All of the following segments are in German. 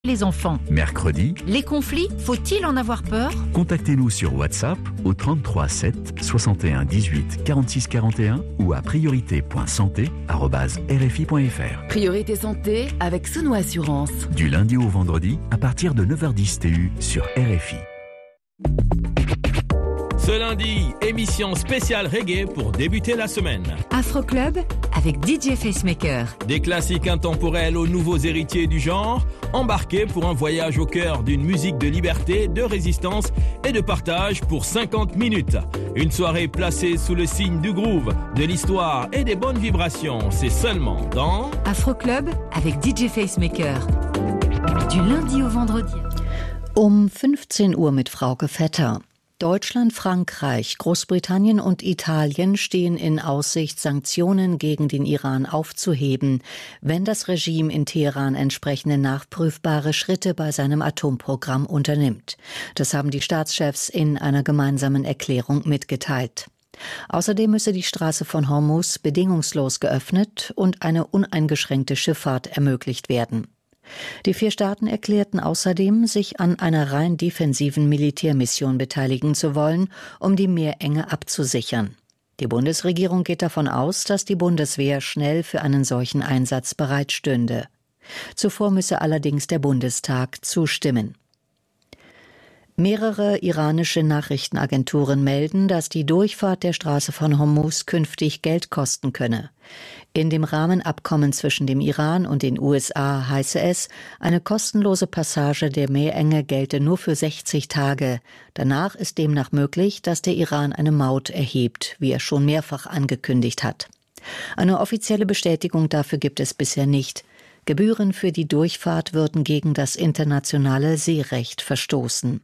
les enfants. Mercredi, Les conflits, faut-il en avoir peur? contactez-nous sur WhatsApp au 33 7 61 18 46 41 ou à priorité.santé@rfi.fr. Priorité santé avec Sono Assurance. Du lundi au vendredi à partir de 9h10 TU sur RFI. Ce lundi, émission spéciale reggae pour débuter la semaine. Afro Club avec DJ Facemaker. Des classiques intemporels aux nouveaux héritiers du genre, embarqués pour un voyage au cœur d'une musique de liberté, de résistance et de partage pour 50 minutes. Une soirée placée sous le signe du groove, de l'histoire et des bonnes vibrations. C'est seulement dans Afro Club avec DJ Facemaker. Du lundi au vendredi. 15 Uhr mit Frauke Vetter. Deutschland, Frankreich, Großbritannien und Italien stehen in Aussicht, Sanktionen gegen den Iran aufzuheben, wenn das Regime in Teheran entsprechende nachprüfbare Schritte bei seinem Atomprogramm unternimmt. Das haben die Staatschefs in einer gemeinsamen Erklärung mitgeteilt. Außerdem müsse die Straße von Hormuz bedingungslos geöffnet und eine uneingeschränkte Schifffahrt ermöglicht werden. Die 4 Staaten erklärten außerdem, sich an einer rein defensiven Militärmission beteiligen zu wollen, um die Meerenge abzusichern. Die Bundesregierung geht davon aus, dass die Bundeswehr schnell für einen solchen Einsatz bereitstünde. Zuvor müsse allerdings der Bundestag zustimmen. Mehrere iranische Nachrichtenagenturen melden, dass die Durchfahrt der Straße von Hormuz künftig Geld kosten könne. In dem Rahmenabkommen zwischen dem Iran und den USA heiße es, eine kostenlose Passage der Meerenge gelte nur für 60 Tage. Danach ist demnach möglich, dass der Iran eine Maut erhebt, wie er schon mehrfach angekündigt hat. Eine offizielle Bestätigung dafür gibt es bisher nicht. Gebühren für die Durchfahrt würden gegen das internationale Seerecht verstoßen.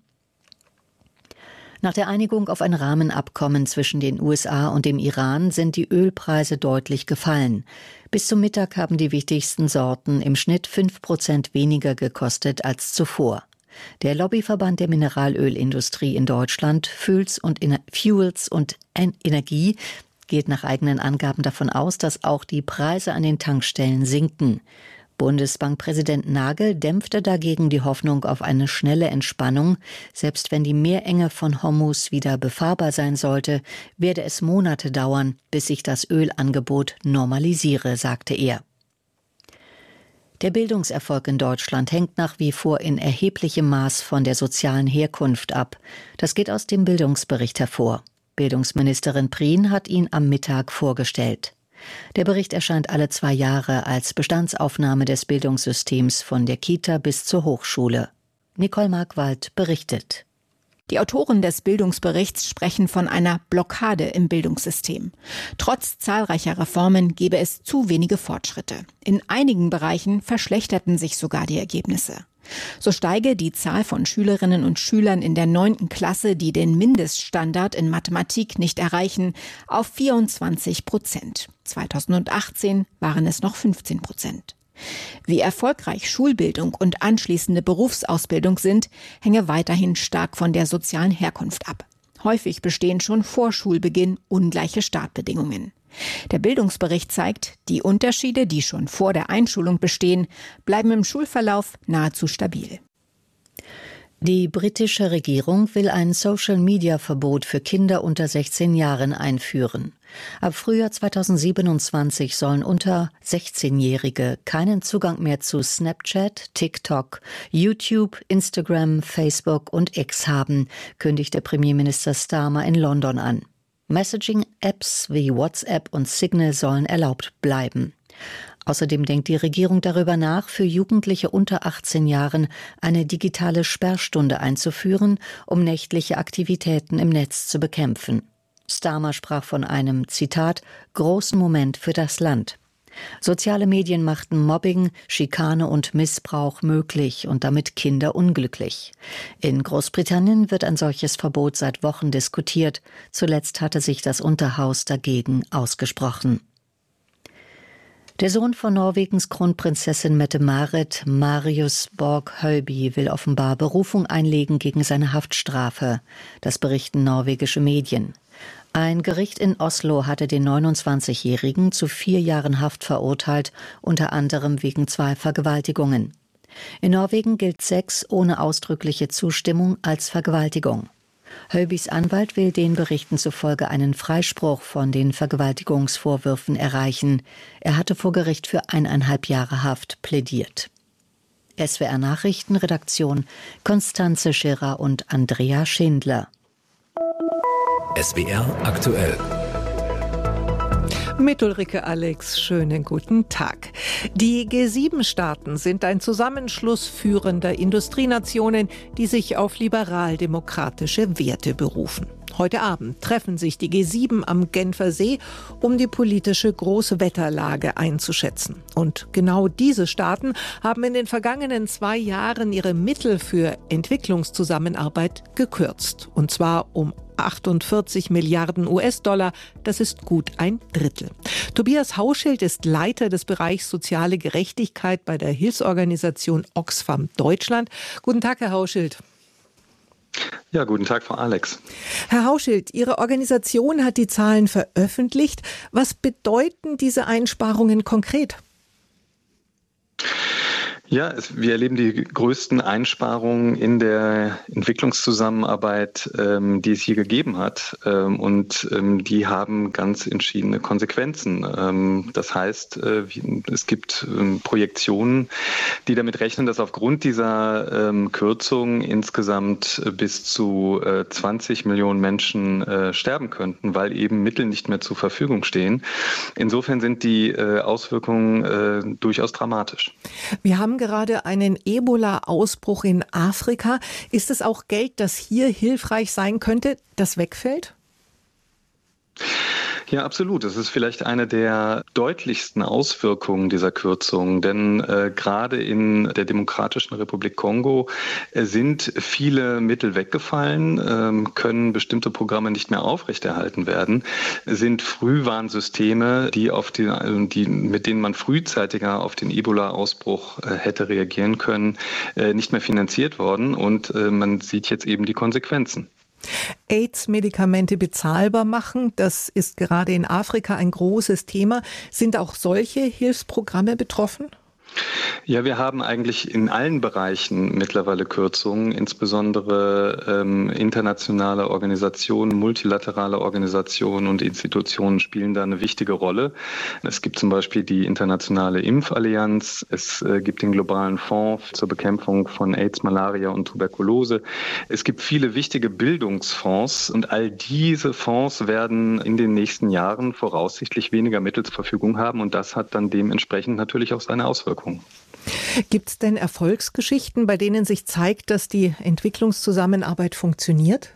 Nach der Einigung auf ein Rahmenabkommen zwischen den USA und dem Iran sind die Ölpreise deutlich gefallen. Bis zum Mittag haben die wichtigsten Sorten im Schnitt 5% weniger gekostet als zuvor. Der Lobbyverband der Mineralölindustrie in Deutschland, Fuels und Energie, geht nach eigenen Angaben davon aus, dass auch die Preise an den Tankstellen sinken. Bundesbankpräsident Nagel dämpfte dagegen die Hoffnung auf eine schnelle Entspannung. Selbst wenn die Meerenge von Hormuz wieder befahrbar sein sollte, werde es Monate dauern, bis sich das Ölangebot normalisiere, sagte er. Der Bildungserfolg in Deutschland hängt nach wie vor in erheblichem Maß von der sozialen Herkunft ab. Das geht aus dem Bildungsbericht hervor. Bildungsministerin Prien hat ihn am Mittag vorgestellt. Der Bericht erscheint alle 2 Jahre als Bestandsaufnahme des Bildungssystems von der Kita bis zur Hochschule. Nicole Markwald berichtet. Die Autoren des Bildungsberichts sprechen von einer Blockade im Bildungssystem. Trotz zahlreicher Reformen gebe es zu wenige Fortschritte. In einigen Bereichen verschlechterten sich sogar die Ergebnisse. So steige die Zahl von Schülerinnen und Schülern in der 9. Klasse, die den Mindeststandard in Mathematik nicht erreichen, auf 24%. 2018 waren es noch 15%. Wie erfolgreich Schulbildung und anschließende Berufsausbildung sind, hänge weiterhin stark von der sozialen Herkunft ab. Häufig bestehen schon vor Schulbeginn ungleiche Startbedingungen. Der Bildungsbericht zeigt, die Unterschiede, die schon vor der Einschulung bestehen, bleiben im Schulverlauf nahezu stabil. Die britische Regierung will ein Social-Media-Verbot für Kinder unter 16 Jahren einführen. Ab Frühjahr 2027 sollen unter 16-Jährige keinen Zugang mehr zu Snapchat, TikTok, YouTube, Instagram, Facebook und X haben, kündigte Premierminister Starmer in London an. Messaging-Apps wie WhatsApp und Signal sollen erlaubt bleiben. Außerdem denkt die Regierung darüber nach, für Jugendliche unter 18 Jahren eine digitale Sperrstunde einzuführen, um nächtliche Aktivitäten im Netz zu bekämpfen. Starmer sprach von einem, Zitat, großen Moment für das Land. Soziale Medien machten Mobbing, Schikane und Missbrauch möglich und damit Kinder unglücklich. In Großbritannien wird ein solches Verbot seit Wochen diskutiert. Zuletzt hatte sich das Unterhaus dagegen ausgesprochen. Der Sohn von Norwegens Kronprinzessin Mette-Marit, Marius Borg-Høiby, will offenbar Berufung einlegen gegen seine Haftstrafe. Das berichten norwegische Medien. Ein Gericht in Oslo hatte den 29-Jährigen zu 4 Jahren Haft verurteilt, unter anderem wegen 2 Vergewaltigungen. In Norwegen gilt Sex ohne ausdrückliche Zustimmung als Vergewaltigung. Hölbys Anwalt will den Berichten zufolge einen Freispruch von den Vergewaltigungsvorwürfen erreichen. Er hatte vor Gericht für 1,5 Jahre Haft plädiert. SWR Nachrichtenredaktion Konstanze Scherer und Andrea Schindler. SWR aktuell. Mit Ulrike Alex, schönen guten Tag. Die G7-Staaten sind ein Zusammenschluss führender Industrienationen, die sich auf liberal-demokratische Werte berufen. Heute Abend treffen sich die G7 am Genfer See, um die politische Großwetterlage einzuschätzen. Und genau diese Staaten haben in den vergangenen 2 Jahren ihre Mittel für Entwicklungszusammenarbeit gekürzt. Und zwar um 48 Milliarden US-Dollar, das ist gut ein Drittel. Tobias Hauschild ist Leiter des Bereichs Soziale Gerechtigkeit bei der Hilfsorganisation Oxfam Deutschland. Guten Tag, Herr Hauschild. Ja, guten Tag, Frau Alex. Herr Hauschild, Ihre Organisation hat die Zahlen veröffentlicht. Was bedeuten diese Einsparungen konkret? Ja, wir erleben die größten Einsparungen in der Entwicklungszusammenarbeit, die es hier gegeben hat. Und die haben ganz entschiedene Konsequenzen. Das heißt, es gibt Projektionen, die damit rechnen, dass aufgrund dieser Kürzung insgesamt bis zu 20 Millionen Menschen sterben könnten, weil eben Mittel nicht mehr zur Verfügung stehen. Insofern sind die Auswirkungen durchaus dramatisch. Wir haben gerade einen Ebola-Ausbruch in Afrika. Ist es auch Geld, das hier hilfreich sein könnte, das wegfällt? Ja, absolut. Das ist vielleicht eine der deutlichsten Auswirkungen dieser Kürzung, denn gerade in der Demokratischen Republik Kongo sind viele Mittel weggefallen, können bestimmte Programme nicht mehr aufrechterhalten werden, sind Frühwarnsysteme, mit denen man frühzeitiger auf den Ebola-Ausbruch hätte reagieren können, nicht mehr finanziert worden und man sieht jetzt eben die Konsequenzen. AIDS-Medikamente bezahlbar machen, das ist gerade in Afrika ein großes Thema. Sind auch solche Hilfsprogramme betroffen? Ja, wir haben eigentlich in allen Bereichen mittlerweile Kürzungen, insbesondere internationale Organisationen, multilaterale Organisationen und Institutionen spielen da eine wichtige Rolle. Es gibt zum Beispiel die Internationale Impfallianz, es gibt den Globalen Fonds zur Bekämpfung von AIDS, Malaria und Tuberkulose. Es gibt viele wichtige Bildungsfonds und all diese Fonds werden in den nächsten Jahren voraussichtlich weniger Mittel zur Verfügung haben und das hat dann dementsprechend natürlich auch seine Auswirkungen. Gibt es denn Erfolgsgeschichten, bei denen sich zeigt, dass die Entwicklungszusammenarbeit funktioniert?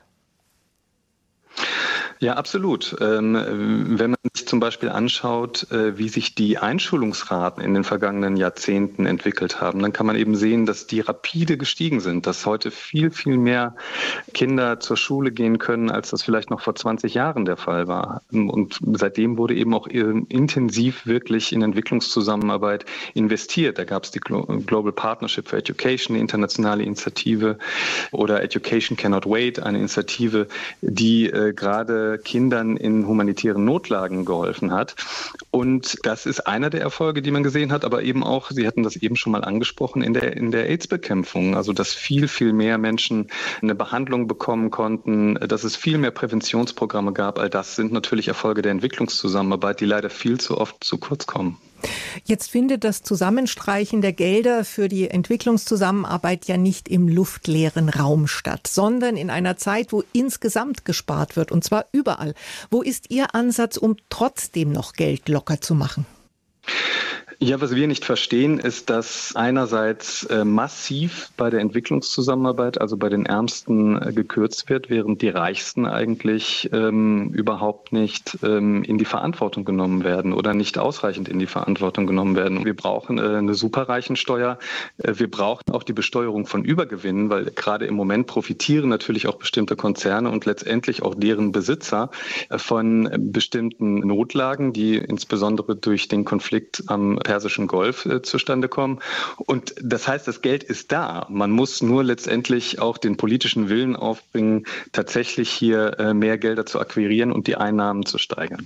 Ja, absolut. Wenn man sich zum Beispiel anschaut, wie sich die Einschulungsraten in den vergangenen Jahrzehnten entwickelt haben, dann kann man eben sehen, dass die rapide gestiegen sind, dass heute viel, viel mehr Kinder zur Schule gehen können, als das vielleicht noch vor 20 Jahren der Fall war. Und seitdem wurde eben auch intensiv wirklich in Entwicklungszusammenarbeit investiert. Da gab es die Global Partnership for Education, eine internationale Initiative, oder Education Cannot Wait, eine Initiative, die gerade Kindern in humanitären Notlagen geholfen hat. Und das ist einer der Erfolge, die man gesehen hat, aber eben auch, Sie hatten das eben schon mal angesprochen, in der AIDS-Bekämpfung. Also, dass viel, viel mehr Menschen eine Behandlung bekommen konnten, dass es viel mehr Präventionsprogramme gab. All das sind natürlich Erfolge der Entwicklungszusammenarbeit, die leider viel zu oft zu kurz kommen. Jetzt findet das Zusammenstreichen der Gelder für die Entwicklungszusammenarbeit ja nicht im luftleeren Raum statt, sondern in einer Zeit, wo insgesamt gespart wird, und zwar überall. Wo ist Ihr Ansatz, um trotzdem noch Geld locker zu machen? Ja, was wir nicht verstehen, ist, dass einerseits massiv bei der Entwicklungszusammenarbeit, also bei den Ärmsten, gekürzt wird, während die Reichsten eigentlich überhaupt nicht in die Verantwortung genommen werden oder nicht ausreichend in die Verantwortung genommen werden. Wir brauchen eine Superreichensteuer. Wir brauchen auch die Besteuerung von Übergewinnen, weil gerade im Moment profitieren natürlich auch bestimmte Konzerne und letztendlich auch deren Besitzer von bestimmten Notlagen, die insbesondere durch den Konflikt am Persischen Golf zustande kommen. Und das heißt, das Geld ist da. Man muss nur letztendlich auch den politischen Willen aufbringen, tatsächlich hier mehr Gelder zu akquirieren und die Einnahmen zu steigern.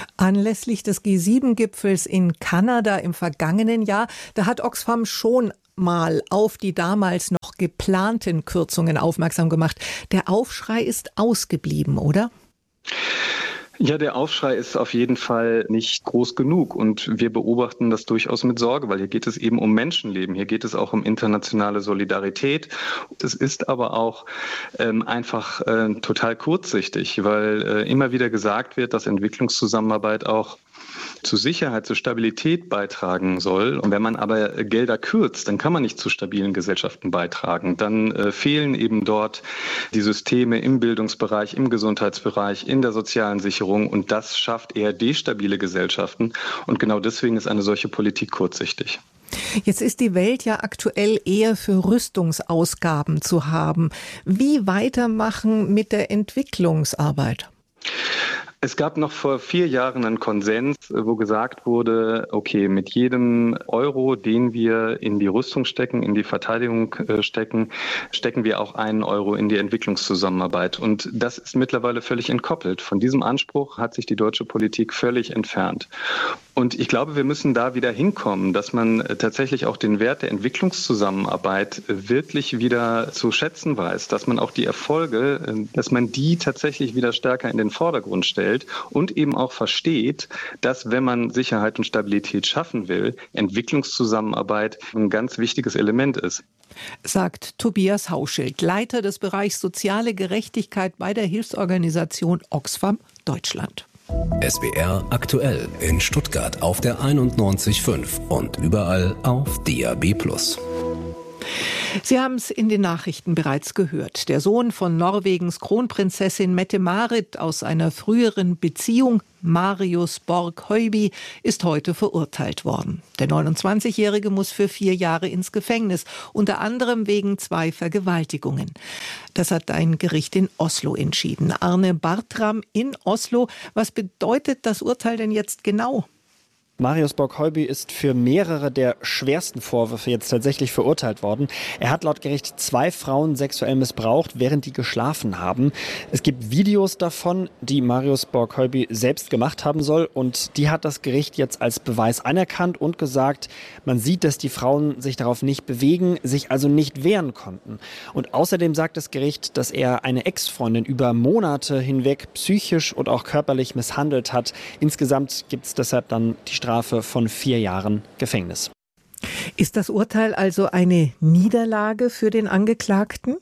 Anlässlich des G7-Gipfels in Kanada im vergangenen Jahr, da hat Oxfam schon mal auf die damals noch geplanten Kürzungen aufmerksam gemacht. Der Aufschrei ist ausgeblieben, oder? Ja, der Aufschrei ist auf jeden Fall nicht groß genug und wir beobachten das durchaus mit Sorge, weil hier geht es eben um Menschenleben, hier geht es auch um internationale Solidarität. Es ist aber auch einfach total kurzsichtig, weil immer wieder gesagt wird, dass Entwicklungszusammenarbeit auch zu Sicherheit, zu Stabilität beitragen soll. Und wenn man aber Gelder kürzt, dann kann man nicht zu stabilen Gesellschaften beitragen. Dann fehlen eben dort die Systeme im Bildungsbereich, im Gesundheitsbereich, in der sozialen Sicherung. Und das schafft eher destabile Gesellschaften. Und genau deswegen ist eine solche Politik kurzsichtig. Jetzt ist die Welt ja aktuell eher für Rüstungsausgaben zu haben. Wie weitermachen mit der Entwicklungsarbeit? Es gab noch vor 4 Jahren einen Konsens, wo gesagt wurde, okay, mit jedem Euro, den wir in die Rüstung stecken, in die Verteidigung stecken, stecken wir auch 1 Euro in die Entwicklungszusammenarbeit. Und das ist mittlerweile völlig entkoppelt. Von diesem Anspruch hat sich die deutsche Politik völlig entfernt. Und ich glaube, wir müssen da wieder hinkommen, dass man tatsächlich auch den Wert der Entwicklungszusammenarbeit wirklich wieder zu schätzen weiß, dass man auch die Erfolge, dass man die tatsächlich wieder stärker in den Vordergrund stellt und eben auch versteht, dass wenn man Sicherheit und Stabilität schaffen will, Entwicklungszusammenarbeit ein ganz wichtiges Element ist. Sagt Tobias Hauschild, Leiter des Bereichs Soziale Gerechtigkeit bei der Hilfsorganisation Oxfam Deutschland. SWR aktuell in Stuttgart auf der 91.5 und überall auf DAB+. Sie haben es in den Nachrichten bereits gehört. Der Sohn von Norwegens Kronprinzessin Mette-Marit aus einer früheren Beziehung, Marius Borg-Høiby, ist heute verurteilt worden. Der 29-Jährige muss für 4 Jahre ins Gefängnis, unter anderem wegen 2 Vergewaltigungen. Das hat ein Gericht in Oslo entschieden. Arne Bartram in Oslo. Was bedeutet das Urteil denn jetzt genau? Marius Borg-Høiby ist für mehrere der schwersten Vorwürfe jetzt tatsächlich verurteilt worden. Er hat laut Gericht 2 Frauen sexuell missbraucht, während die geschlafen haben. Es gibt Videos davon, die Marius Borg-Høiby selbst gemacht haben soll. Und die hat das Gericht jetzt als Beweis anerkannt und gesagt, man sieht, dass die Frauen sich darauf nicht bewegen, sich also nicht wehren konnten. Und außerdem sagt das Gericht, dass er eine Ex-Freundin über Monate hinweg psychisch und auch körperlich misshandelt hat. Insgesamt gibt es deshalb dann die Strafe von 4 Jahren Gefängnis. Ist das Urteil also eine Niederlage für den Angeklagten?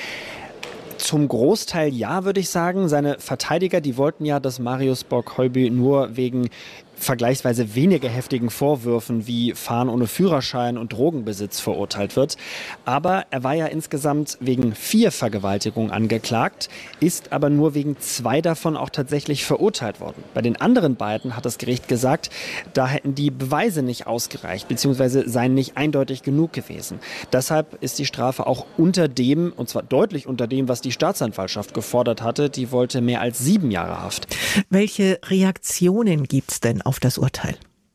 Zum Großteil ja, würde ich sagen. Seine Verteidiger, die wollten ja, dass Marius Borg-Høiby nur wegen vergleichsweise weniger heftigen Vorwürfen wie Fahren ohne Führerschein und Drogenbesitz verurteilt wird. Aber er war ja insgesamt wegen 4 Vergewaltigungen angeklagt, ist aber nur wegen 2 davon auch tatsächlich verurteilt worden. Bei den anderen beiden hat das Gericht gesagt, da hätten die Beweise nicht ausgereicht, beziehungsweise seien nicht eindeutig genug gewesen. Deshalb ist die Strafe auch unter dem, und zwar deutlich unter dem, was die Staatsanwaltschaft gefordert hatte. Die wollte mehr als 7 Jahre Haft. Welche Reaktionen gibt es denn auf das Urteil?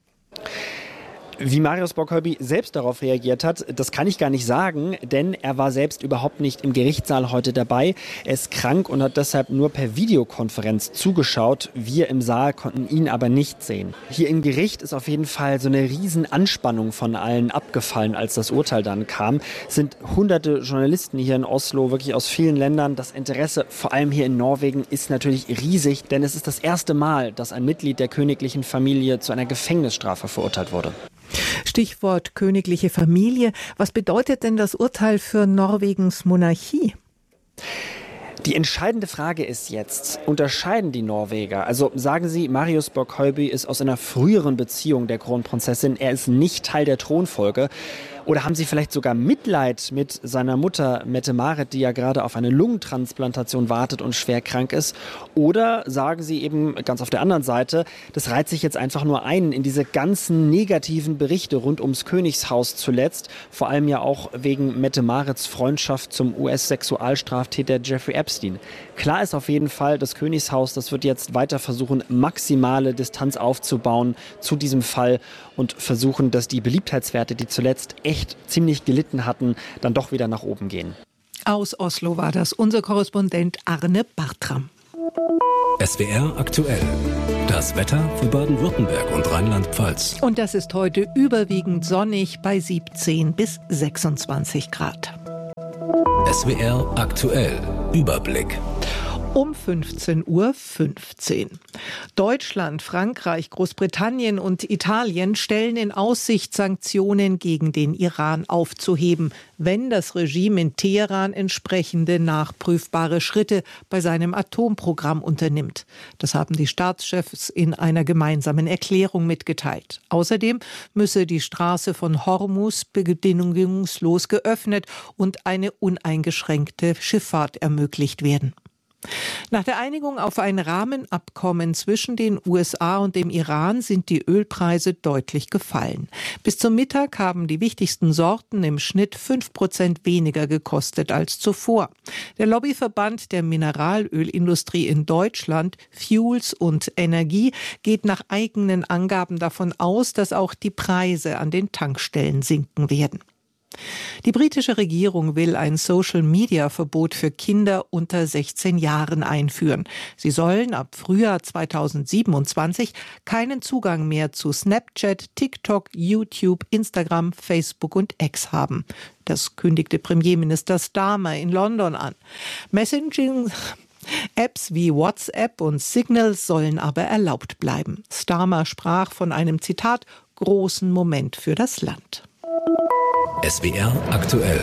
Wie Marius Borg-Høiby selbst darauf reagiert hat, das kann ich gar nicht sagen, denn er war selbst überhaupt nicht im Gerichtssaal heute dabei. Er ist krank und hat deshalb nur per Videokonferenz zugeschaut. Wir im Saal konnten ihn aber nicht sehen. Hier im Gericht ist auf jeden Fall so eine riesen Anspannung von allen abgefallen, als das Urteil dann kam. Es sind hunderte Journalisten hier in Oslo, wirklich aus vielen Ländern. Das Interesse, vor allem hier in Norwegen, ist natürlich riesig, denn es ist das erste Mal, dass ein Mitglied der königlichen Familie zu einer Gefängnisstrafe verurteilt wurde. Stichwort königliche Familie. Was bedeutet denn das Urteil für Norwegens Monarchie? Die entscheidende Frage ist jetzt, unterscheiden die Norweger, also sagen sie, Marius Borg-Høiby ist aus einer früheren Beziehung der Kronprinzessin, er ist nicht Teil der Thronfolge, oder haben sie vielleicht sogar Mitleid mit seiner Mutter Mette-Marit, die ja gerade auf eine Lungentransplantation wartet und schwer krank ist, oder sagen sie eben ganz auf der anderen Seite, das reiht sich jetzt einfach nur ein in diese ganzen negativen Berichte rund ums Königshaus zuletzt, vor allem ja auch wegen Mette-Marits Freundschaft zum US-Sexualstraftäter Jeffrey Epstein. Klar ist auf jeden Fall, das Königshaus, das wird jetzt weiter versuchen, maximale Distanz aufzubauen zu diesem Fall und versuchen, dass die Beliebtheitswerte, die zuletzt echt ziemlich gelitten hatten, dann doch wieder nach oben gehen. Aus Oslo war das unser Korrespondent Arne Bartram. SWR aktuell. Das Wetter für Baden-Württemberg und Rheinland-Pfalz. Und das ist heute überwiegend sonnig bei 17 bis 26 Grad. SWR aktuell. Überblick. Um 15:15 Uhr. Deutschland, Frankreich, Großbritannien und Italien stellen in Aussicht, Sanktionen gegen den Iran aufzuheben, wenn das Regime in Teheran entsprechende nachprüfbare Schritte bei seinem Atomprogramm unternimmt. Das haben die Staatschefs in einer gemeinsamen Erklärung mitgeteilt. Außerdem müsse die Straße von Hormuz bedingungslos geöffnet und eine uneingeschränkte Schifffahrt ermöglicht werden. Nach der Einigung auf ein Rahmenabkommen zwischen den USA und dem Iran sind die Ölpreise deutlich gefallen. Bis zum Mittag haben die wichtigsten Sorten im Schnitt 5% weniger gekostet als zuvor. Der Lobbyverband der Mineralölindustrie in Deutschland, Fuels und Energie, geht nach eigenen Angaben davon aus, dass auch die Preise an den Tankstellen sinken werden. Die britische Regierung will ein Social-Media-Verbot für Kinder unter 16 Jahren einführen. Sie sollen ab Frühjahr 2027 keinen Zugang mehr zu Snapchat, TikTok, YouTube, Instagram, Facebook und X haben. Das kündigte Premierminister Starmer in London an. Messaging-Apps wie WhatsApp und Signal sollen aber erlaubt bleiben. Starmer sprach von einem, Zitat, großen Moment für das Land. SWR aktuell.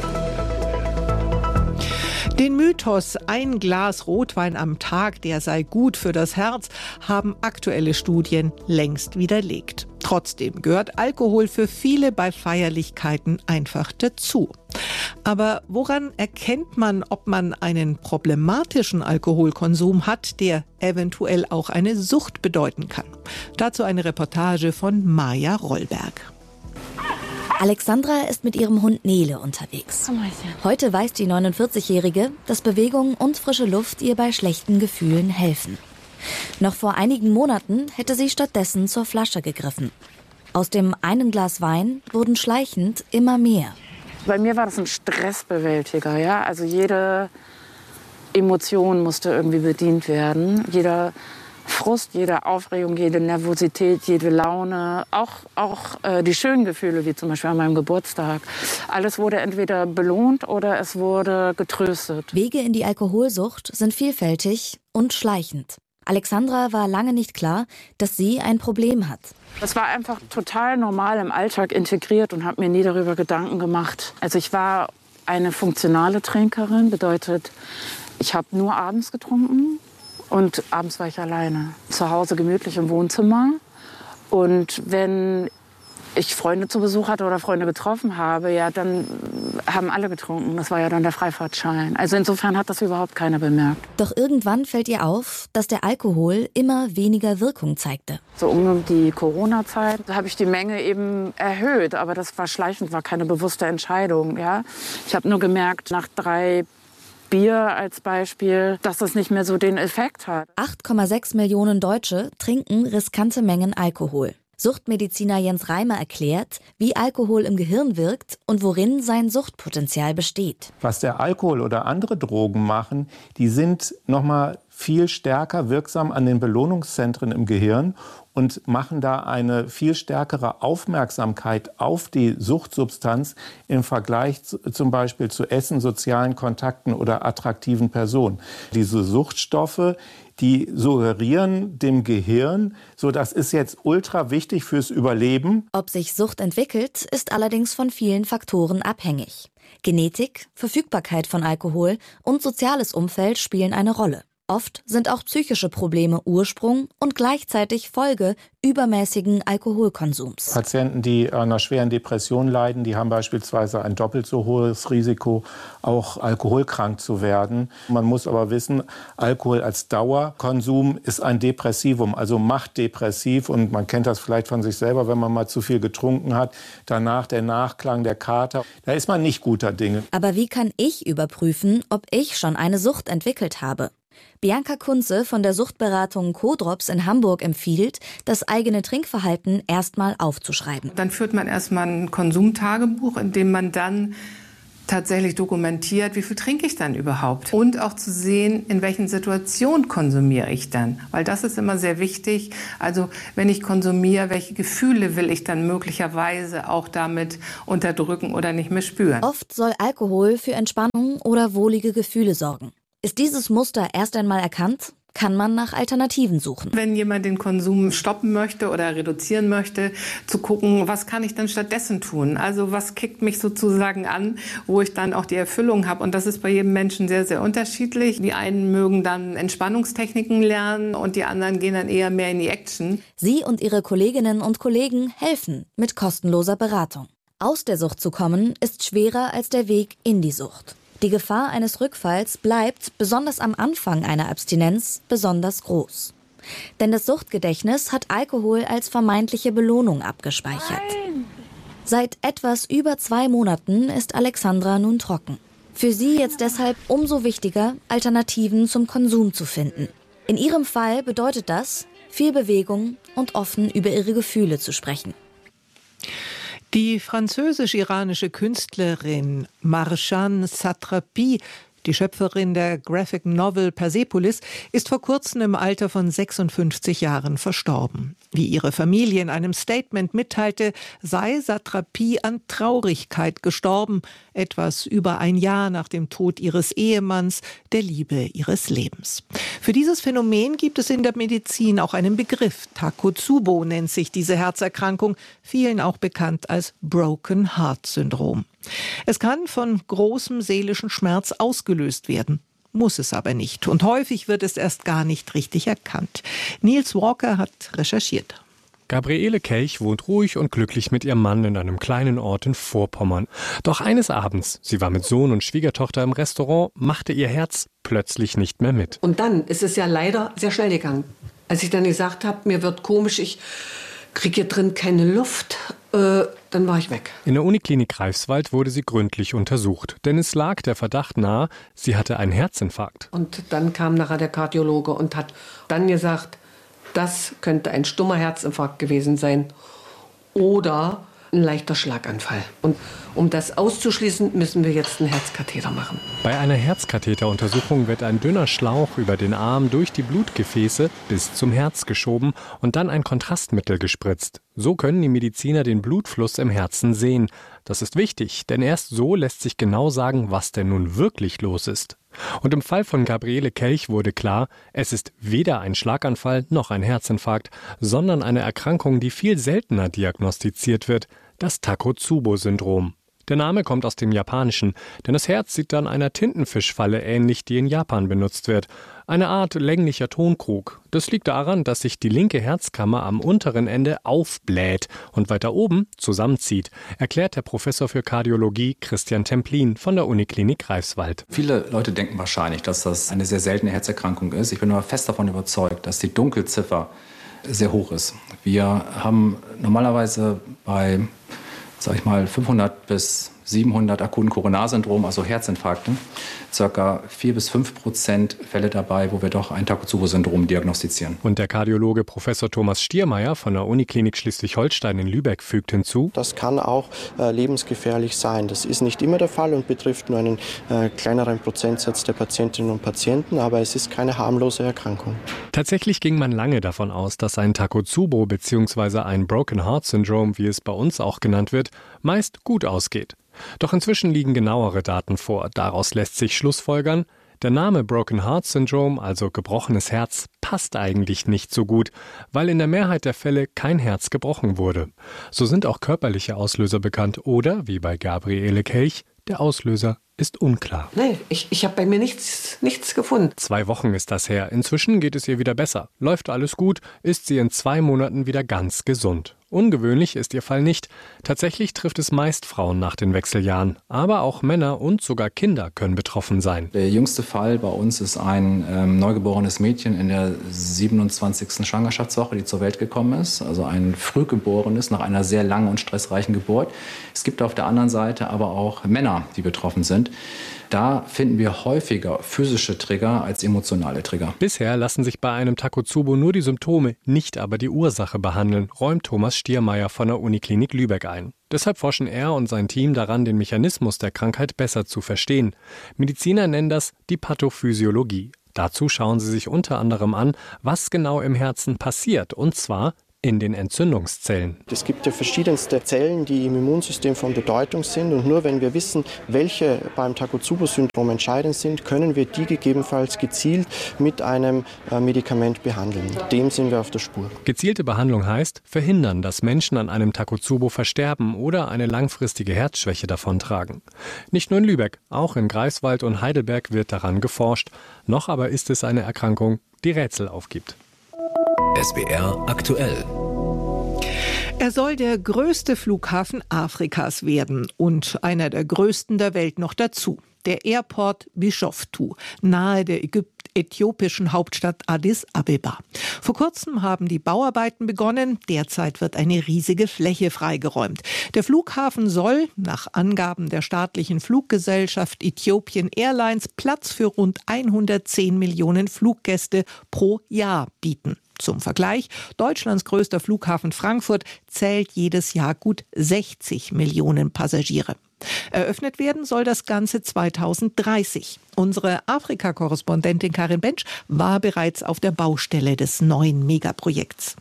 Den Mythos, ein Glas Rotwein am Tag, der sei gut für das Herz, haben aktuelle Studien längst widerlegt. Trotzdem gehört Alkohol für viele bei Feierlichkeiten einfach dazu. Aber woran erkennt man, ob man einen problematischen Alkoholkonsum hat, der eventuell auch eine Sucht bedeuten kann? Dazu eine Reportage von Maja Rollberg. Alexandra ist mit ihrem Hund Nele unterwegs. Heute weiß die 49-Jährige, dass Bewegung und frische Luft ihr bei schlechten Gefühlen helfen. Noch vor einigen Monaten hätte sie stattdessen zur Flasche gegriffen. Aus dem einen Glas Wein wurden schleichend immer mehr. Bei mir war das ein Stressbewältiger, ja. Also jede Emotion musste irgendwie bedient werden. Jeder Frust, jede Aufregung, jede Nervosität, jede Laune, auch die schönen Gefühle, wie zum Beispiel an meinem Geburtstag. Alles wurde entweder belohnt oder es wurde getröstet. Wege in die Alkoholsucht sind vielfältig und schleichend. Alexandra war lange nicht klar, dass sie ein Problem hat. Das war einfach total normal im Alltag integriert und habe mir nie darüber Gedanken gemacht. Also ich war eine funktionale Trinkerin, bedeutet, ich habe nur abends getrunken. Und abends war ich alleine, zu Hause gemütlich im Wohnzimmer. Und wenn ich Freunde zu Besuch hatte oder Freunde getroffen habe, ja, dann haben alle getrunken. Das war ja dann der Freifahrtschein. Also insofern hat das überhaupt keiner bemerkt. Doch irgendwann fällt ihr auf, dass der Alkohol immer weniger Wirkung zeigte. So um die Corona-Zeit habe ich die Menge eben erhöht. Aber das war schleichend, war keine bewusste Entscheidung. Ja? Ich habe nur gemerkt, nach 3 Bier als Beispiel, dass das nicht mehr so den Effekt hat. 8,6 Millionen Deutsche trinken riskante Mengen Alkohol. Suchtmediziner Jens Reimer erklärt, wie Alkohol im Gehirn wirkt und worin sein Suchtpotenzial besteht. Was der Alkohol oder andere Drogen machen, die sind nochmal viel stärker wirksam an den Belohnungszentren im Gehirn und machen da eine viel stärkere Aufmerksamkeit auf die Suchtsubstanz im Vergleich zum Beispiel zu Essen, sozialen Kontakten oder attraktiven Personen. Diese Suchtstoffe, die suggerieren dem Gehirn, so das ist jetzt ultra wichtig fürs Überleben. Ob sich Sucht entwickelt, ist allerdings von vielen Faktoren abhängig. Genetik, Verfügbarkeit von Alkohol und soziales Umfeld spielen eine Rolle. Oft sind auch psychische Probleme Ursprung und gleichzeitig Folge übermäßigen Alkoholkonsums. Patienten, die an einer schweren Depression leiden, die haben beispielsweise ein doppelt so hohes Risiko, auch alkoholkrank zu werden. Man muss aber wissen, Alkohol als Dauerkonsum ist ein Depressivum, also macht depressiv. Und man kennt das vielleicht von sich selber, wenn man mal zu viel getrunken hat. Danach der Nachklang, der Kater, da ist man nicht guter Dinge. Aber wie kann ich überprüfen, ob ich schon eine Sucht entwickelt habe? Bianca Kunze von der Suchtberatung Codrops in Hamburg empfiehlt, das eigene Trinkverhalten erstmal aufzuschreiben. Dann führt man erstmal ein Konsumtagebuch, in dem man dann tatsächlich dokumentiert, wie viel trinke ich dann überhaupt? Und auch zu sehen, in welchen Situationen konsumiere ich dann. Weil das ist immer sehr wichtig. Also wenn ich konsumiere, welche Gefühle will ich dann möglicherweise auch damit unterdrücken oder nicht mehr spüren? Oft soll Alkohol für Entspannung oder wohlige Gefühle sorgen. Ist dieses Muster erst einmal erkannt, kann man nach Alternativen suchen. Wenn jemand den Konsum stoppen möchte oder reduzieren möchte, zu gucken, was kann ich denn stattdessen tun? Also was kickt mich sozusagen an, wo ich dann auch die Erfüllung habe? Und das ist bei jedem Menschen sehr, sehr unterschiedlich. Die einen mögen dann Entspannungstechniken lernen und die anderen gehen dann eher mehr in die Action. Sie und ihre Kolleginnen und Kollegen helfen mit kostenloser Beratung. Aus der Sucht zu kommen, ist schwerer als der Weg in die Sucht. Die Gefahr eines Rückfalls bleibt, besonders am Anfang einer Abstinenz, besonders groß. Denn das Suchtgedächtnis hat Alkohol als vermeintliche Belohnung abgespeichert. Nein. Seit etwas über 2 Monaten ist Alexandra nun trocken. Für sie jetzt deshalb umso wichtiger, Alternativen zum Konsum zu finden. In ihrem Fall bedeutet das, viel Bewegung und offen über ihre Gefühle zu sprechen. Die französisch-iranische Künstlerin Marjane Satrapi, die Schöpferin der Graphic Novel Persepolis, ist vor kurzem im Alter von 56 Jahren verstorben. Wie ihre Familie in einem Statement mitteilte, sei Satrapi an Traurigkeit gestorben, etwas über ein Jahr nach dem Tod ihres Ehemanns, der Liebe ihres Lebens. Für dieses Phänomen gibt es in der Medizin auch einen Begriff. Takotsubo nennt sich diese Herzerkrankung, vielen auch bekannt als Broken Heart Syndrom. Es kann von großem seelischen Schmerz ausgelöst werden, muss es aber nicht. Und häufig wird es erst gar nicht richtig erkannt. Niels Walker hat recherchiert. Gabriele Kelch wohnt ruhig und glücklich mit ihrem Mann in einem kleinen Ort in Vorpommern. Doch eines Abends, sie war mit Sohn und Schwiegertochter im Restaurant, machte ihr Herz plötzlich nicht mehr mit. Und dann ist es ja leider sehr schnell gegangen. Als ich dann gesagt habe, mir wird komisch, ich kriege hier drin keine Luft, dann war ich weg. In der Uniklinik Greifswald wurde sie gründlich untersucht, denn es lag der Verdacht nahe, sie hatte einen Herzinfarkt. Und dann kam nachher der Kardiologe und hat dann gesagt, das könnte ein stummer Herzinfarkt gewesen sein oder ein leichter Schlaganfall. Und um das auszuschließen, müssen wir jetzt einen Herzkatheter machen. Bei einer Herzkatheteruntersuchung wird ein dünner Schlauch über den Arm durch die Blutgefäße bis zum Herz geschoben und dann ein Kontrastmittel gespritzt. So können die Mediziner den Blutfluss im Herzen sehen. Das ist wichtig, denn erst so lässt sich genau sagen, was denn nun wirklich los ist. Und im Fall von Gabriele Kelch wurde klar, es ist weder ein Schlaganfall noch ein Herzinfarkt, sondern eine Erkrankung, die viel seltener diagnostiziert wird, das Takotsubo-Syndrom. Der Name kommt aus dem Japanischen, denn das Herz sieht dann einer Tintenfischfalle ähnlich, die in Japan benutzt wird. Eine Art länglicher Tonkrug. Das liegt daran, dass sich die linke Herzkammer am unteren Ende aufbläht und weiter oben zusammenzieht, erklärt der Professor für Kardiologie Christian Templin von der Uniklinik Greifswald. Viele Leute denken wahrscheinlich, dass das eine sehr seltene Herzerkrankung ist. Ich bin aber fest davon überzeugt, dass die Dunkelziffer sehr hoch ist. Wir haben normalerweise bei 500 bis 700 akuten Koronarsyndrom, also Herzinfarkten, ca. 4-5% Fälle dabei, wo wir doch ein Takotsubo-Syndrom diagnostizieren. Und der Kardiologe Professor Thomas Stiermeier von der Uniklinik Schleswig-Holstein in Lübeck fügt hinzu: Das kann auch lebensgefährlich sein. Das ist nicht immer der Fall und betrifft nur einen kleineren Prozentsatz der Patientinnen und Patienten, aber es ist keine harmlose Erkrankung. Tatsächlich ging man lange davon aus, dass ein Takotsubo bzw. ein Broken Heart Syndrome, wie es bei uns auch genannt wird, meist gut ausgeht. Doch inzwischen liegen genauere Daten vor. Daraus lässt sich schlussfolgern, der Name Broken Heart Syndrome, also gebrochenes Herz, passt eigentlich nicht so gut, weil in der Mehrheit der Fälle kein Herz gebrochen wurde. So sind auch körperliche Auslöser bekannt oder, wie bei Gabriele Kelch, der Auslöser ist unklar. Nee, ich habe bei mir nichts gefunden. 2 Wochen ist das her. Inzwischen geht es ihr wieder besser. Läuft alles gut, ist sie in 2 Monaten wieder ganz gesund. Ungewöhnlich ist ihr Fall nicht. Tatsächlich trifft es meist Frauen nach den Wechseljahren. Aber auch Männer und sogar Kinder können betroffen sein. Der jüngste Fall bei uns ist ein neugeborenes Mädchen in der 27. Schwangerschaftswoche, die zur Welt gekommen ist. Also ein Frühgeborenes nach einer sehr langen und stressreichen Geburt. Es gibt auf der anderen Seite aber auch Männer, die betroffen sind. Da finden wir häufiger physische Trigger als emotionale Trigger. Bisher lassen sich bei einem Takotsubo nur die Symptome, nicht aber die Ursache behandeln, räumt Thomas Stiermeier von der Uniklinik Lübeck ein. Deshalb forschen er und sein Team daran, den Mechanismus der Krankheit besser zu verstehen. Mediziner nennen das die Pathophysiologie. Dazu schauen sie sich unter anderem an, was genau im Herzen passiert, und zwar in den Entzündungszellen. Es gibt ja verschiedenste Zellen, die im Immunsystem von Bedeutung sind, und nur wenn wir wissen, welche beim Takotsubo-Syndrom entscheidend sind, können wir die gegebenenfalls gezielt mit einem Medikament behandeln. Dem sind wir auf der Spur. Gezielte Behandlung heißt, verhindern, dass Menschen an einem Takotsubo versterben oder eine langfristige Herzschwäche davontragen. Nicht nur in Lübeck, auch in Greifswald und Heidelberg wird daran geforscht. Noch aber ist es eine Erkrankung, die Rätsel aufgibt. SWR aktuell. Er soll der größte Flughafen Afrikas werden und einer der größten der Welt noch dazu. Der Airport Bishoftu, nahe der äthiopischen Hauptstadt Addis Abeba. Vor kurzem haben die Bauarbeiten begonnen. Derzeit wird eine riesige Fläche freigeräumt. Der Flughafen soll, nach Angaben der staatlichen Fluggesellschaft Ethiopian Airlines, Platz für rund 110 Millionen Fluggäste pro Jahr bieten. Zum Vergleich, Deutschlands größter Flughafen Frankfurt zählt jedes Jahr gut 60 Millionen Passagiere. Eröffnet werden soll das Ganze 2030. Unsere Afrika-Korrespondentin Karin Bensch war bereits auf der Baustelle des neuen Megaprojekts.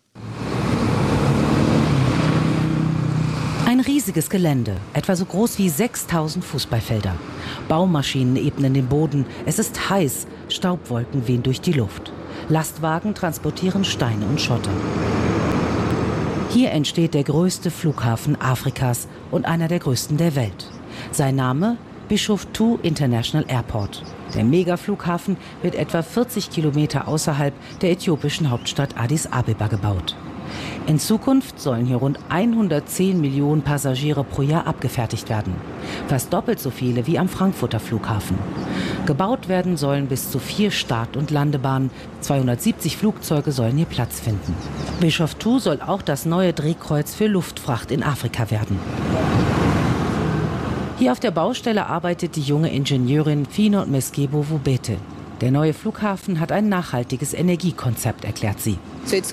Ein riesiges Gelände, etwa so groß wie 6000 Fußballfelder. Baumaschinen ebnen den Boden, es ist heiß, Staubwolken wehen durch die Luft. Lastwagen transportieren Steine und Schotter. Hier entsteht der größte Flughafen Afrikas und einer der größten der Welt. Sein Name? Bishoftu International Airport. Der Megaflughafen wird etwa 40 Kilometer außerhalb der äthiopischen Hauptstadt Addis Abeba gebaut. In Zukunft sollen hier rund 110 Millionen Passagiere pro Jahr abgefertigt werden. Fast doppelt so viele wie am Frankfurter Flughafen. Gebaut werden sollen bis zu 4 Start- und Landebahnen. 270 Flugzeuge sollen hier Platz finden. Bishoftu soll auch das neue Drehkreuz für Luftfracht in Afrika werden. Hier auf der Baustelle arbeitet die junge Ingenieurin Fino Meskebo Wubete. Der neue Flughafen hat ein nachhaltiges Energiekonzept, erklärt sie.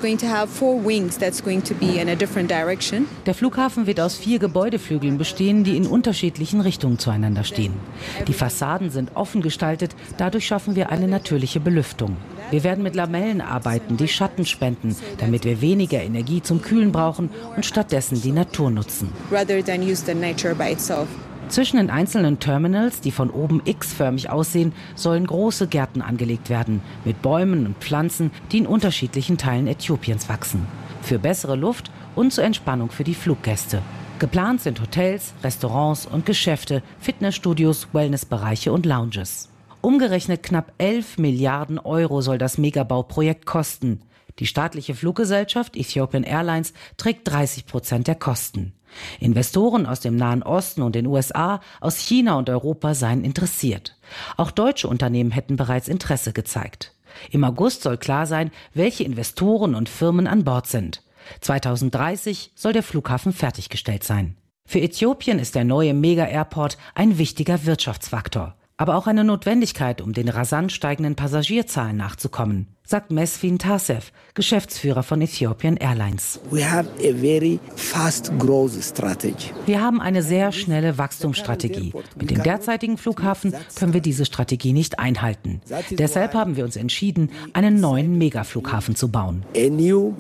Der Flughafen wird aus 4 Gebäudeflügeln bestehen, die in unterschiedlichen Richtungen zueinander stehen. Die Fassaden sind offen gestaltet, dadurch schaffen wir eine natürliche Belüftung. Wir werden mit Lamellen arbeiten, die Schatten spenden, damit wir weniger Energie zum Kühlen brauchen und stattdessen die Natur nutzen. Zwischen den einzelnen Terminals, die von oben X-förmig aussehen, sollen große Gärten angelegt werden, mit Bäumen und Pflanzen, die in unterschiedlichen Teilen Äthiopiens wachsen. Für bessere Luft und zur Entspannung für die Fluggäste. Geplant sind Hotels, Restaurants und Geschäfte, Fitnessstudios, Wellnessbereiche und Lounges. Umgerechnet knapp 11 Milliarden Euro soll das Megabauprojekt kosten. Die staatliche Fluggesellschaft Ethiopian Airlines trägt 30% der Kosten. Investoren aus dem Nahen Osten und den USA, aus China und Europa seien interessiert. Auch deutsche Unternehmen hätten bereits Interesse gezeigt. Im August soll klar sein, welche Investoren und Firmen an Bord sind. 2030 soll der Flughafen fertiggestellt sein. Für Äthiopien ist der neue Mega-Airport ein wichtiger Wirtschaftsfaktor. Aber auch eine Notwendigkeit, um den rasant steigenden Passagierzahlen nachzukommen, sagt Mesfin Tasev, Geschäftsführer von Ethiopian Airlines. Wir haben eine sehr schnelle Wachstumsstrategie. Mit dem derzeitigen Flughafen können wir diese Strategie nicht einhalten. Deshalb haben wir uns entschieden, einen neuen Megaflughafen zu bauen. Der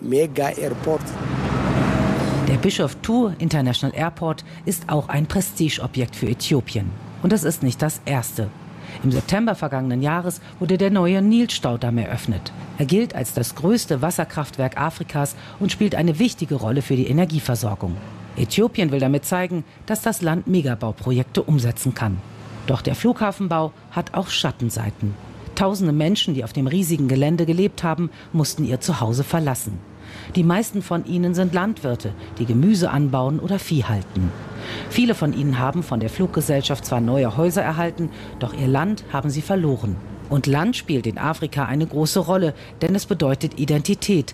Bishoftu International Airport ist auch ein Prestigeobjekt für Äthiopien. Und das ist nicht das erste. Im September vergangenen Jahres wurde der neue Nilstaudamm eröffnet. Er gilt als das größte Wasserkraftwerk Afrikas und spielt eine wichtige Rolle für die Energieversorgung. Äthiopien will damit zeigen, dass das Land Megabauprojekte umsetzen kann. Doch der Flughafenbau hat auch Schattenseiten. Tausende Menschen, die auf dem riesigen Gelände gelebt haben, mussten ihr Zuhause verlassen. Die meisten von ihnen sind Landwirte, die Gemüse anbauen oder Vieh halten. Viele von ihnen haben von der Fluggesellschaft zwar neue Häuser erhalten, doch ihr Land haben sie verloren. Und Land spielt in Afrika eine große Rolle, denn es bedeutet Identität und wird von einer Generation an die nächste vererbt.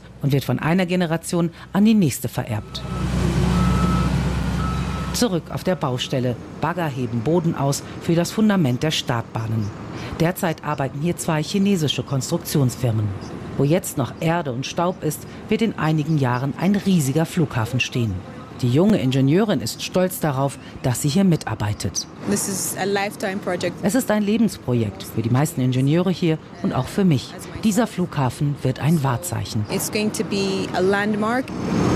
Zurück auf der Baustelle. Bagger heben Boden aus für das Fundament der Startbahnen. Derzeit arbeiten hier 2 chinesische Konstruktionsfirmen. Wo jetzt noch Erde und Staub ist, wird in einigen Jahren ein riesiger Flughafen stehen. Die junge Ingenieurin ist stolz darauf, dass sie hier mitarbeitet. Es ist ein Lebensprojekt für die meisten Ingenieure hier und auch für mich. Dieser Flughafen wird ein Wahrzeichen. It's going to be a landmark.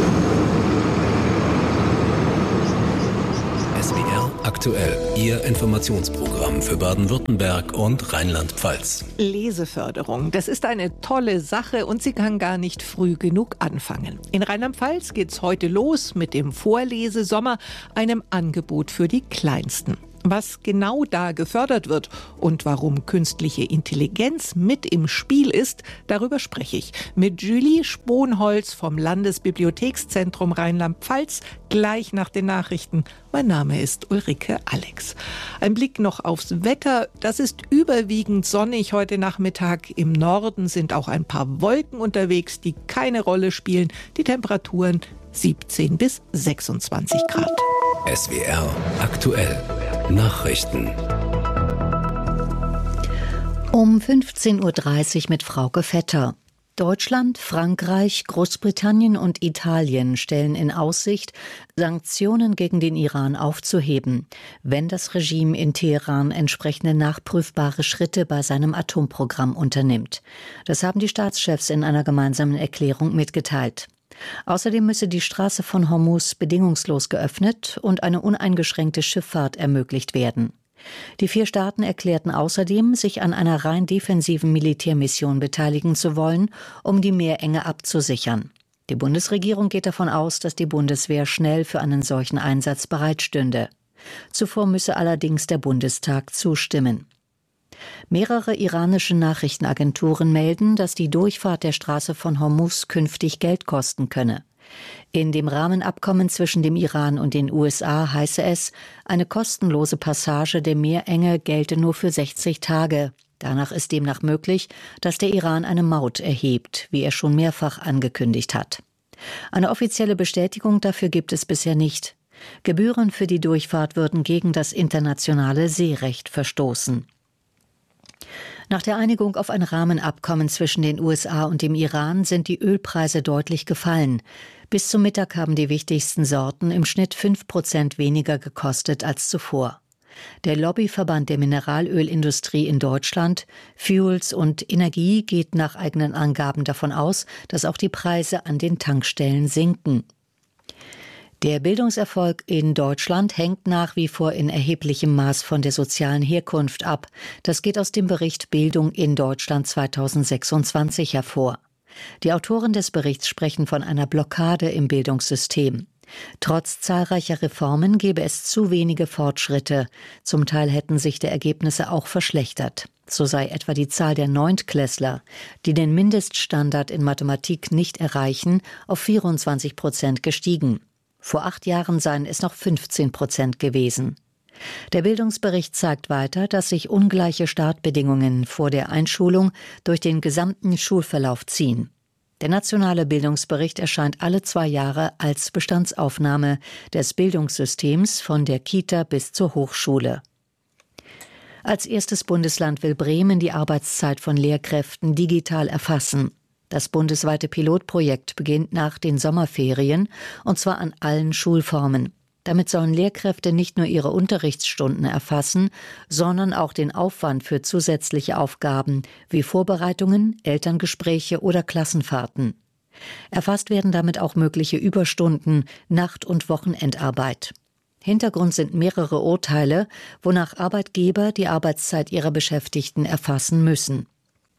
SWR aktuell, Ihr Informationsprogramm für Baden-Württemberg und Rheinland-Pfalz. Leseförderung, das ist eine tolle Sache und sie kann gar nicht früh genug anfangen. In Rheinland-Pfalz geht's heute los mit dem Vorlesesommer, einem Angebot für die Kleinsten. Was genau da gefördert wird und warum künstliche Intelligenz mit im Spiel ist, darüber spreche ich mit Julie Sponholz vom Landesbibliothekszentrum Rheinland-Pfalz gleich nach den Nachrichten. Mein Name ist Ulrike Alex. Ein Blick noch aufs Wetter. Das ist überwiegend sonnig heute Nachmittag. Im Norden sind auch ein paar Wolken unterwegs, die keine Rolle spielen. Die Temperaturen 17 bis 26 Grad. SWR aktuell. Nachrichten. Um 15.30 Uhr mit Frauke Vetter. Deutschland, Frankreich, Großbritannien und Italien stellen in Aussicht, Sanktionen gegen den Iran aufzuheben, wenn das Regime in Teheran entsprechende nachprüfbare Schritte bei seinem Atomprogramm unternimmt. Das haben die Staatschefs in einer gemeinsamen Erklärung mitgeteilt. Außerdem müsse die Straße von Hormuz bedingungslos geöffnet und eine uneingeschränkte Schifffahrt ermöglicht werden. Die 4 Staaten erklärten außerdem, sich an einer rein defensiven Militärmission beteiligen zu wollen, um die Meerenge abzusichern. Die Bundesregierung geht davon aus, dass die Bundeswehr schnell für einen solchen Einsatz bereitstünde. Zuvor müsse allerdings der Bundestag zustimmen. Mehrere iranische Nachrichtenagenturen melden, dass die Durchfahrt der Straße von Hormuz künftig Geld kosten könne. In dem Rahmenabkommen zwischen dem Iran und den USA heiße es, eine kostenlose Passage der Meerenge gelte nur für 60 Tage. Danach ist demnach möglich, dass der Iran eine Maut erhebt, wie er schon mehrfach angekündigt hat. Eine offizielle Bestätigung dafür gibt es bisher nicht. Gebühren für die Durchfahrt würden gegen das internationale Seerecht verstoßen. Nach der Einigung auf ein Rahmenabkommen zwischen den USA und dem Iran sind die Ölpreise deutlich gefallen. Bis zum Mittag haben die wichtigsten Sorten im Schnitt 5% weniger gekostet als zuvor. Der Lobbyverband der Mineralölindustrie in Deutschland, Fuels und Energie, geht nach eigenen Angaben davon aus, dass auch die Preise an den Tankstellen sinken. Der Bildungserfolg in Deutschland hängt nach wie vor in erheblichem Maß von der sozialen Herkunft ab. Das geht aus dem Bericht Bildung in Deutschland 2026 hervor. Die Autoren des Berichts sprechen von einer Blockade im Bildungssystem. Trotz zahlreicher Reformen gebe es zu wenige Fortschritte. Zum Teil hätten sich die Ergebnisse auch verschlechtert. So sei etwa die Zahl der Neuntklässler, die den Mindeststandard in Mathematik nicht erreichen, auf 24% gestiegen. Vor 8 Jahren seien es noch 15% gewesen. Der Bildungsbericht zeigt weiter, dass sich ungleiche Startbedingungen vor der Einschulung durch den gesamten Schulverlauf ziehen. Der nationale Bildungsbericht erscheint alle 2 Jahre als Bestandsaufnahme des Bildungssystems von der Kita bis zur Hochschule. Als erstes Bundesland will Bremen die Arbeitszeit von Lehrkräften digital erfassen. Das bundesweite Pilotprojekt beginnt nach den Sommerferien, und zwar an allen Schulformen. Damit sollen Lehrkräfte nicht nur ihre Unterrichtsstunden erfassen, sondern auch den Aufwand für zusätzliche Aufgaben wie Vorbereitungen, Elterngespräche oder Klassenfahrten. Erfasst werden damit auch mögliche Überstunden, Nacht- und Wochenendarbeit. Hintergrund sind mehrere Urteile, wonach Arbeitgeber die Arbeitszeit ihrer Beschäftigten erfassen müssen.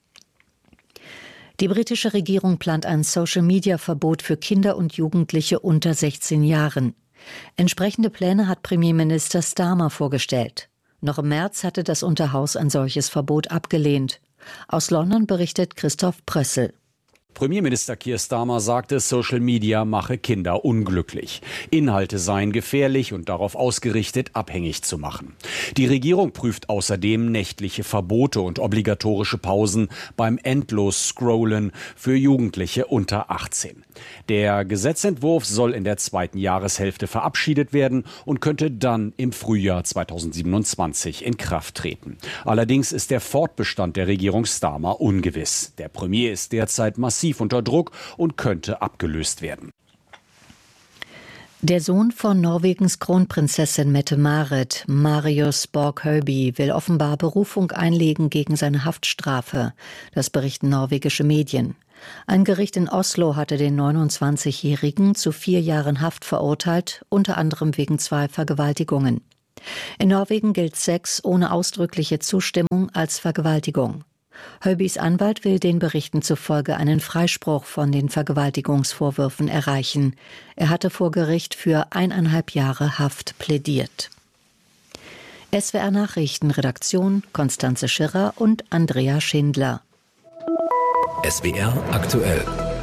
Die britische Regierung plant ein Social-Media-Verbot für Kinder und Jugendliche unter 16 Jahren. Entsprechende Pläne hat Premierminister Starmer vorgestellt. Noch im März hatte das Unterhaus ein solches Verbot abgelehnt. Aus London berichtet Christoph Prössel. Premierminister Keir Starmer sagte, Social Media mache Kinder unglücklich. Inhalte seien gefährlich und darauf ausgerichtet, abhängig zu machen. Die Regierung prüft außerdem nächtliche Verbote und obligatorische Pausen beim Endlos-Scrollen für Jugendliche unter 18. Der Gesetzentwurf soll in der zweiten Jahreshälfte verabschiedet werden und könnte dann im Frühjahr 2027 in Kraft treten. Allerdings ist der Fortbestand der Regierung Starmer ungewiss. Der Premier ist derzeit massiv unter Druck und könnte abgelöst werden. Der Sohn von Norwegens Kronprinzessin Mette-Marit, Marius Borg-Høiby, will offenbar Berufung einlegen gegen seine Haftstrafe. Das berichten norwegische Medien. Ein Gericht in Oslo hatte den 29-Jährigen zu 4 Jahren Haft verurteilt, unter anderem wegen 2 Vergewaltigungen. In Norwegen gilt Sex ohne ausdrückliche Zustimmung als Vergewaltigung. Høibys Anwalt will den Berichten zufolge einen Freispruch von den Vergewaltigungsvorwürfen erreichen. Er hatte vor Gericht für 1,5 Jahre Haft plädiert. SWR Nachrichten, Redaktion Konstanze Schirrer und Andrea Schindler. SWR aktuell.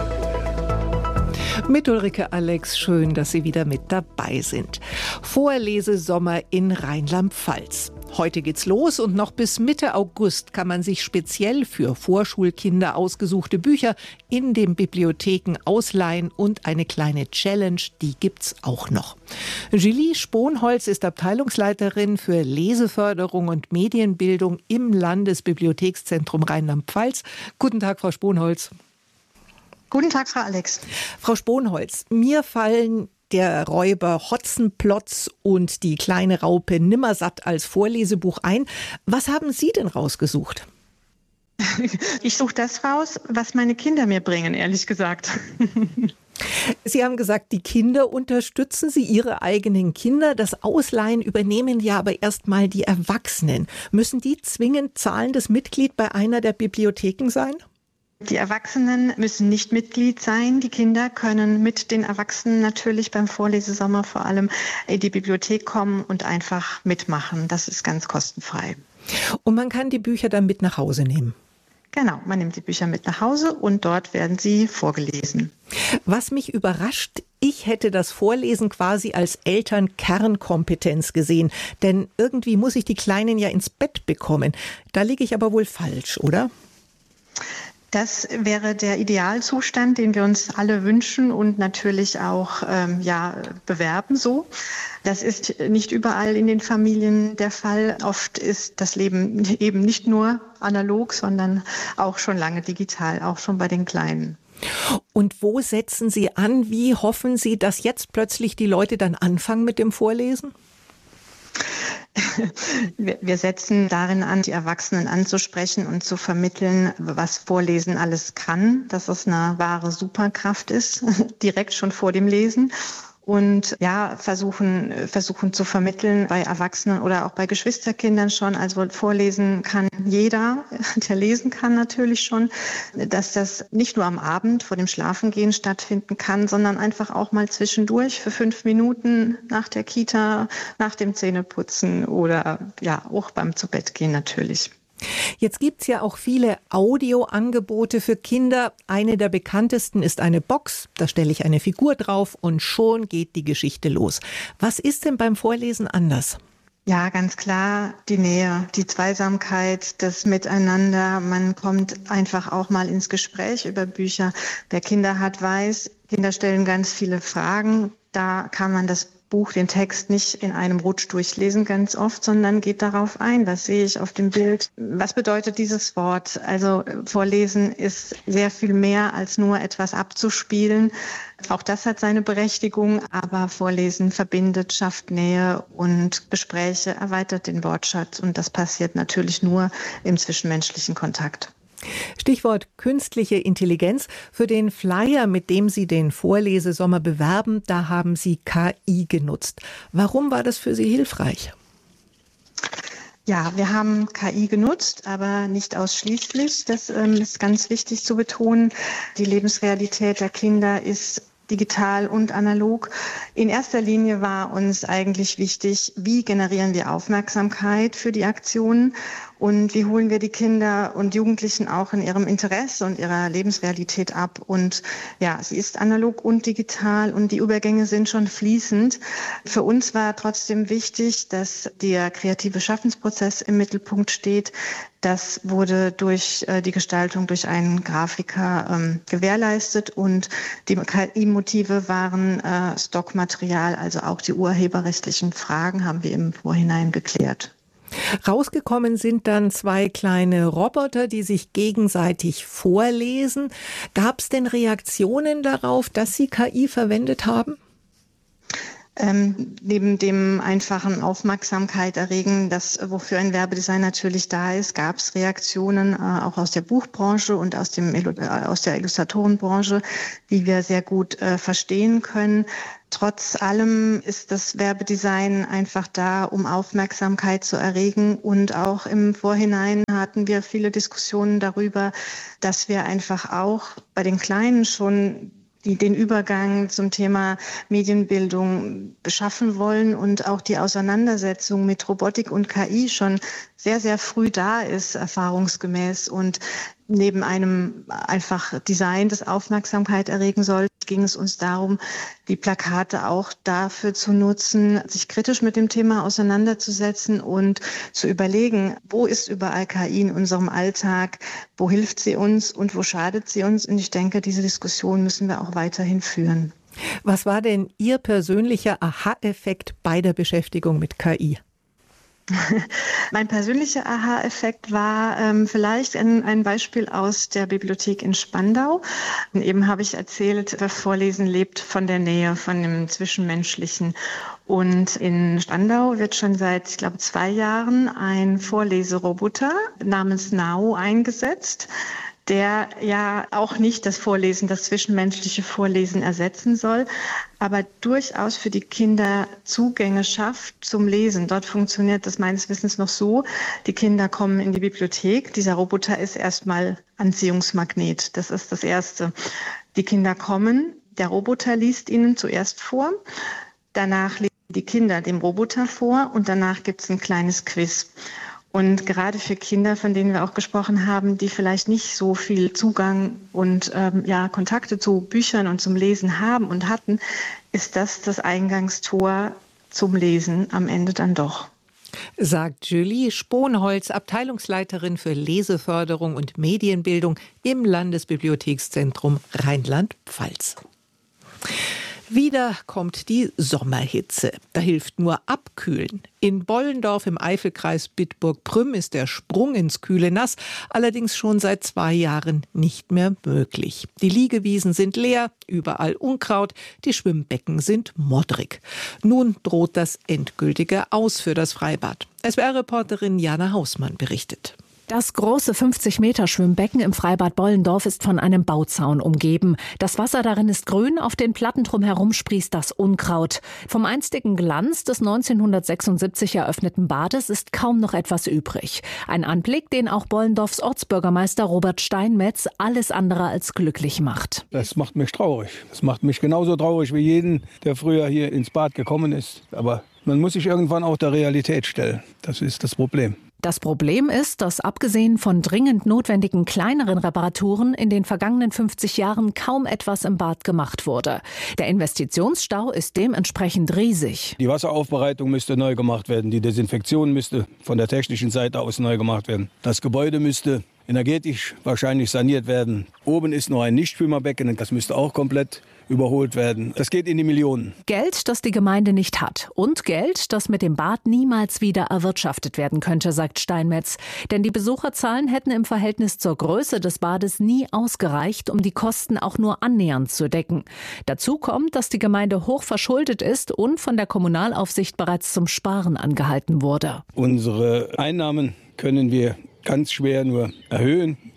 Mit Ulrike Alex, schön, dass Sie wieder mit dabei sind. Vorlesesommer in Rheinland-Pfalz. Heute geht's los und noch bis Mitte August kann man sich speziell für Vorschulkinder ausgesuchte Bücher in den Bibliotheken ausleihen und eine kleine Challenge, die gibt's auch noch. Julie Sponholz ist Abteilungsleiterin für Leseförderung und Medienbildung im Landesbibliothekszentrum Rheinland-Pfalz. Guten Tag, Frau Sponholz. Guten Tag, Frau Alex. Frau Sponholz, mir fallen der Räuber Hotzenplotz und die kleine Raupe Nimmersatt als Vorlesebuch ein. Was haben Sie denn rausgesucht? Ich suche das raus, was meine Kinder mir bringen, ehrlich gesagt. Sie haben gesagt, die Kinder unterstützen Sie, Ihre eigenen Kinder. Das Ausleihen übernehmen ja aber erstmal die Erwachsenen. Müssen die zwingend zahlendes Mitglied bei einer der Bibliotheken sein? Die Erwachsenen müssen nicht Mitglied sein. Die Kinder können mit den Erwachsenen natürlich beim Vorlesesommer vor allem in die Bibliothek kommen und einfach mitmachen. Das ist ganz kostenfrei. Und man kann die Bücher dann mit nach Hause nehmen? Genau, man nimmt die Bücher mit nach Hause und dort werden sie vorgelesen. Was mich überrascht, ich hätte das Vorlesen quasi als Elternkernkompetenz gesehen. Denn irgendwie muss ich die Kleinen ja ins Bett bekommen. Da liege ich aber wohl falsch, oder? Das wäre der Idealzustand, den wir uns alle wünschen und natürlich auch bewerben so. Das ist nicht überall in den Familien der Fall. Oft ist das Leben eben nicht nur analog, sondern auch schon lange digital, auch schon bei den Kleinen. Und wo setzen Sie an? Wie hoffen Sie, dass jetzt plötzlich die Leute dann anfangen mit dem Vorlesen? Wir setzen darin an, die Erwachsenen anzusprechen und zu vermitteln, was Vorlesen alles kann, dass es eine wahre Superkraft ist, direkt schon vor dem Lesen. Und ja, versuchen zu vermitteln bei Erwachsenen oder auch bei Geschwisterkindern schon. Also vorlesen kann jeder, der lesen kann natürlich schon, dass das nicht nur am Abend vor dem Schlafengehen stattfinden kann, sondern einfach auch mal zwischendurch für 5 Minuten nach der Kita, nach dem Zähneputzen oder ja auch beim Zubettgehen natürlich. Jetzt gibt's ja auch viele Audioangebote für Kinder. Eine der bekanntesten ist eine Box. Da stelle ich eine Figur drauf und schon geht die Geschichte los. Was ist denn beim Vorlesen anders? Ja, ganz klar die Nähe, die Zweisamkeit, das Miteinander. Man kommt einfach auch mal ins Gespräch über Bücher. Wer Kinder hat, weiß, Kinder stellen ganz viele Fragen. Da kann man das Buch, den Text nicht in einem Rutsch durchlesen ganz oft, sondern geht darauf ein. Was sehe ich auf dem Bild? Was bedeutet dieses Wort? Also Vorlesen ist sehr viel mehr als nur etwas abzuspielen. Auch das hat seine Berechtigung, aber Vorlesen verbindet, schafft Nähe und Gespräche, erweitert den Wortschatz und das passiert natürlich nur im zwischenmenschlichen Kontakt. Stichwort künstliche Intelligenz. Für den Flyer, mit dem Sie den Vorlesesommer bewerben, da haben Sie KI genutzt. Warum war das für Sie hilfreich? Ja, wir haben KI genutzt, aber nicht ausschließlich. Das ist ganz wichtig zu betonen. Die Lebensrealität der Kinder ist digital und analog. In erster Linie war uns eigentlich wichtig, wie generieren wir Aufmerksamkeit für die Aktionen. und wie holen wir die Kinder und Jugendlichen auch in ihrem Interesse und ihrer Lebensrealität ab. Und ja, sie ist analog und digital und die Übergänge sind schon fließend. Für uns war trotzdem wichtig, dass der kreative Schaffensprozess im Mittelpunkt steht. Das wurde durch die Gestaltung durch einen Grafiker gewährleistet und die KI-Motive waren Stockmaterial, also auch die urheberrechtlichen Fragen haben wir im Vorhinein geklärt. Rausgekommen sind dann 2 kleine Roboter, die sich gegenseitig vorlesen. Gab es denn Reaktionen darauf, dass Sie KI verwendet haben? Neben dem einfachen Aufmerksamkeit erregen, das wofür ein Werbedesign natürlich da ist, gab es Reaktionen auch aus der Buchbranche und aus der Illustratorenbranche, die wir sehr gut verstehen können. Trotz allem ist das Werbedesign einfach da, um Aufmerksamkeit zu erregen. Und auch im Vorhinein hatten wir viele Diskussionen darüber, dass wir einfach auch bei den Kleinen schon den Übergang zum Thema Medienbildung beschaffen wollen und auch die Auseinandersetzung mit Robotik und KI schon sehr, sehr früh da ist, erfahrungsgemäß. Und neben einem einfach Design, das Aufmerksamkeit erregen soll, ging es uns darum, die Plakate auch dafür zu nutzen, sich kritisch mit dem Thema auseinanderzusetzen und zu überlegen, wo ist überall KI in unserem Alltag, wo hilft sie uns und wo schadet sie uns. Und ich denke, diese Diskussion müssen wir auch weiterhin führen. Was war denn Ihr persönlicher Aha-Effekt bei der Beschäftigung mit KI? Mein persönlicher Aha-Effekt war vielleicht ein Beispiel aus der Bibliothek in Spandau. Und eben habe ich erzählt, das Vorlesen lebt von der Nähe, von dem Zwischenmenschlichen. Und in Spandau wird schon seit, ich glaube, 2 Jahren ein Vorleseroboter namens Nao eingesetzt, der ja auch nicht das Vorlesen, das zwischenmenschliche Vorlesen ersetzen soll, aber durchaus für die Kinder Zugänge schafft zum Lesen. Dort funktioniert das meines Wissens noch so, die Kinder kommen in die Bibliothek, dieser Roboter ist erstmal Anziehungsmagnet, das ist das Erste. Die Kinder kommen, der Roboter liest ihnen zuerst vor, danach lesen die Kinder dem Roboter vor und danach gibt es ein kleines Quiz. Und gerade für Kinder, von denen wir auch gesprochen haben, die vielleicht nicht so viel Zugang und Kontakte zu Büchern und zum Lesen haben und hatten, ist das Eingangstor zum Lesen am Ende dann doch. Sagt Julie Sponholz, Abteilungsleiterin für Leseförderung und Medienbildung im Landesbibliothekszentrum Rheinland-Pfalz. Wieder kommt die Sommerhitze. Da hilft nur Abkühlen. In Bollendorf im Eifelkreis Bitburg-Prüm ist der Sprung ins kühle Nass allerdings schon seit 2 Jahren nicht mehr möglich. Die Liegewiesen sind leer, überall Unkraut, die Schwimmbecken sind moddrig. Nun droht das endgültige Aus für das Freibad. SWR-Reporterin Jana Hausmann berichtet. Das große 50-Meter-Schwimmbecken im Freibad Bollendorf ist von einem Bauzaun umgeben. Das Wasser darin ist grün, auf den Platten drumherum sprießt das Unkraut. Vom einstigen Glanz des 1976 eröffneten Bades ist kaum noch etwas übrig. Ein Anblick, den auch Bollendorfs Ortsbürgermeister Robert Steinmetz alles andere als glücklich macht. Das macht mich traurig. Das macht mich genauso traurig wie jeden, der früher hier ins Bad gekommen ist. Aber man muss sich irgendwann auch der Realität stellen. Das ist das Problem. Das Problem ist, dass abgesehen von dringend notwendigen kleineren Reparaturen in den vergangenen 50 Jahren kaum etwas im Bad gemacht wurde. Der Investitionsstau ist dementsprechend riesig. Die Wasseraufbereitung müsste neu gemacht werden. Die Desinfektion müsste von der technischen Seite aus neu gemacht werden. Das Gebäude müsste energetisch wahrscheinlich saniert werden. Oben ist noch ein Nichtschwimmerbecken, das müsste auch komplett überholt werden. Das geht in die Millionen. Geld, das die Gemeinde nicht hat. Und Geld, das mit dem Bad niemals wieder erwirtschaftet werden könnte, sagt Steinmetz. Denn die Besucherzahlen hätten im Verhältnis zur Größe des Bades nie ausgereicht, um die Kosten auch nur annähernd zu decken. Dazu kommt, dass die Gemeinde hoch verschuldet ist und von der Kommunalaufsicht bereits zum Sparen angehalten wurde. Unsere Einnahmen können wir ganz schwer nur erhöhen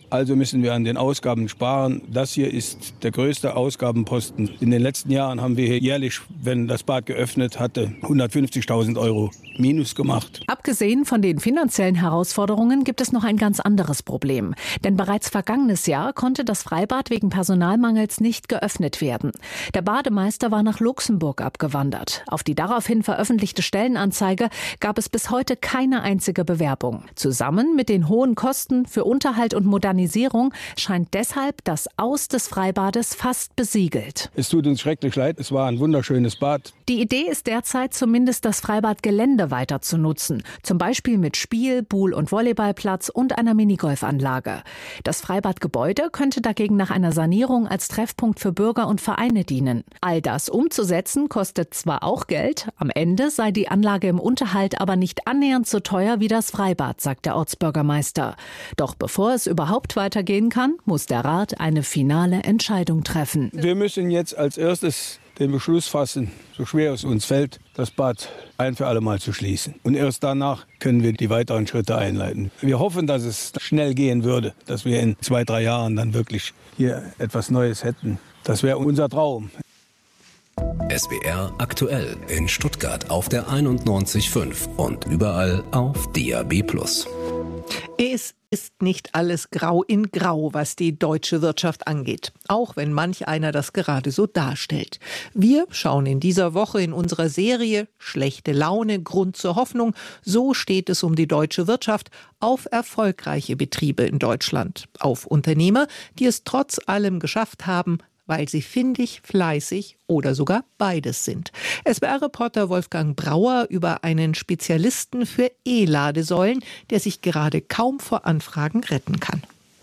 Also müssen wir an den Ausgaben sparen. Das hier ist der größte Ausgabenposten. In den letzten Jahren haben wir hier jährlich, wenn das Bad geöffnet hatte, 150.000 € Minus gemacht. Abgesehen von den finanziellen Herausforderungen gibt es noch ein ganz anderes Problem. Denn bereits vergangenes Jahr konnte das Freibad wegen Personalmangels nicht geöffnet werden. Der Bademeister war nach Luxemburg abgewandert. Auf die daraufhin veröffentlichte Stellenanzeige gab es bis heute keine einzige Bewerbung. Zusammen mit den hohen Kosten für Unterhalt und Modernisierung scheint deshalb das Aus des Freibades fast besiegelt. Es tut uns schrecklich leid. Es war ein wunderschönes Bad. Die Idee ist derzeit zumindest, das Freibadgelände weiter zu nutzen. Zum Beispiel mit Spiel-, Pool- und Volleyballplatz und einer Minigolfanlage. Das Freibadgebäude könnte dagegen nach einer Sanierung als Treffpunkt für Bürger und Vereine dienen. All das umzusetzen kostet zwar auch Geld, am Ende sei die Anlage im Unterhalt aber nicht annähernd so teuer wie das Freibad, sagt der Ortsbürgermeister. Doch bevor es überhaupt weitergehen kann, muss der Rat eine finale Entscheidung treffen. Wir müssen jetzt als erstes den Beschluss fassen, so schwer es uns fällt, das Bad ein für alle Mal zu schließen. Und erst danach können wir die weiteren Schritte einleiten. Wir hoffen, dass es schnell gehen würde, dass wir in 2-3 Jahren dann wirklich hier etwas Neues hätten. Das wäre unser Traum. SWR aktuell in Stuttgart auf der 91.5 und überall auf DAB+. Es ist nicht alles grau in grau, was die deutsche Wirtschaft angeht, auch wenn manch einer das gerade so darstellt. Wir schauen in dieser Woche in unserer Serie Schlechte Laune, Grund zur Hoffnung, so steht es um die deutsche Wirtschaft, auf erfolgreiche Betriebe in Deutschland, auf Unternehmer, die es trotz allem geschafft haben, weil sie findig, fleißig oder sogar beides sind. SWR-Reporter Wolfgang Brauer über einen Spezialisten für E-Ladesäulen, der sich gerade kaum vor Anfragen retten kann.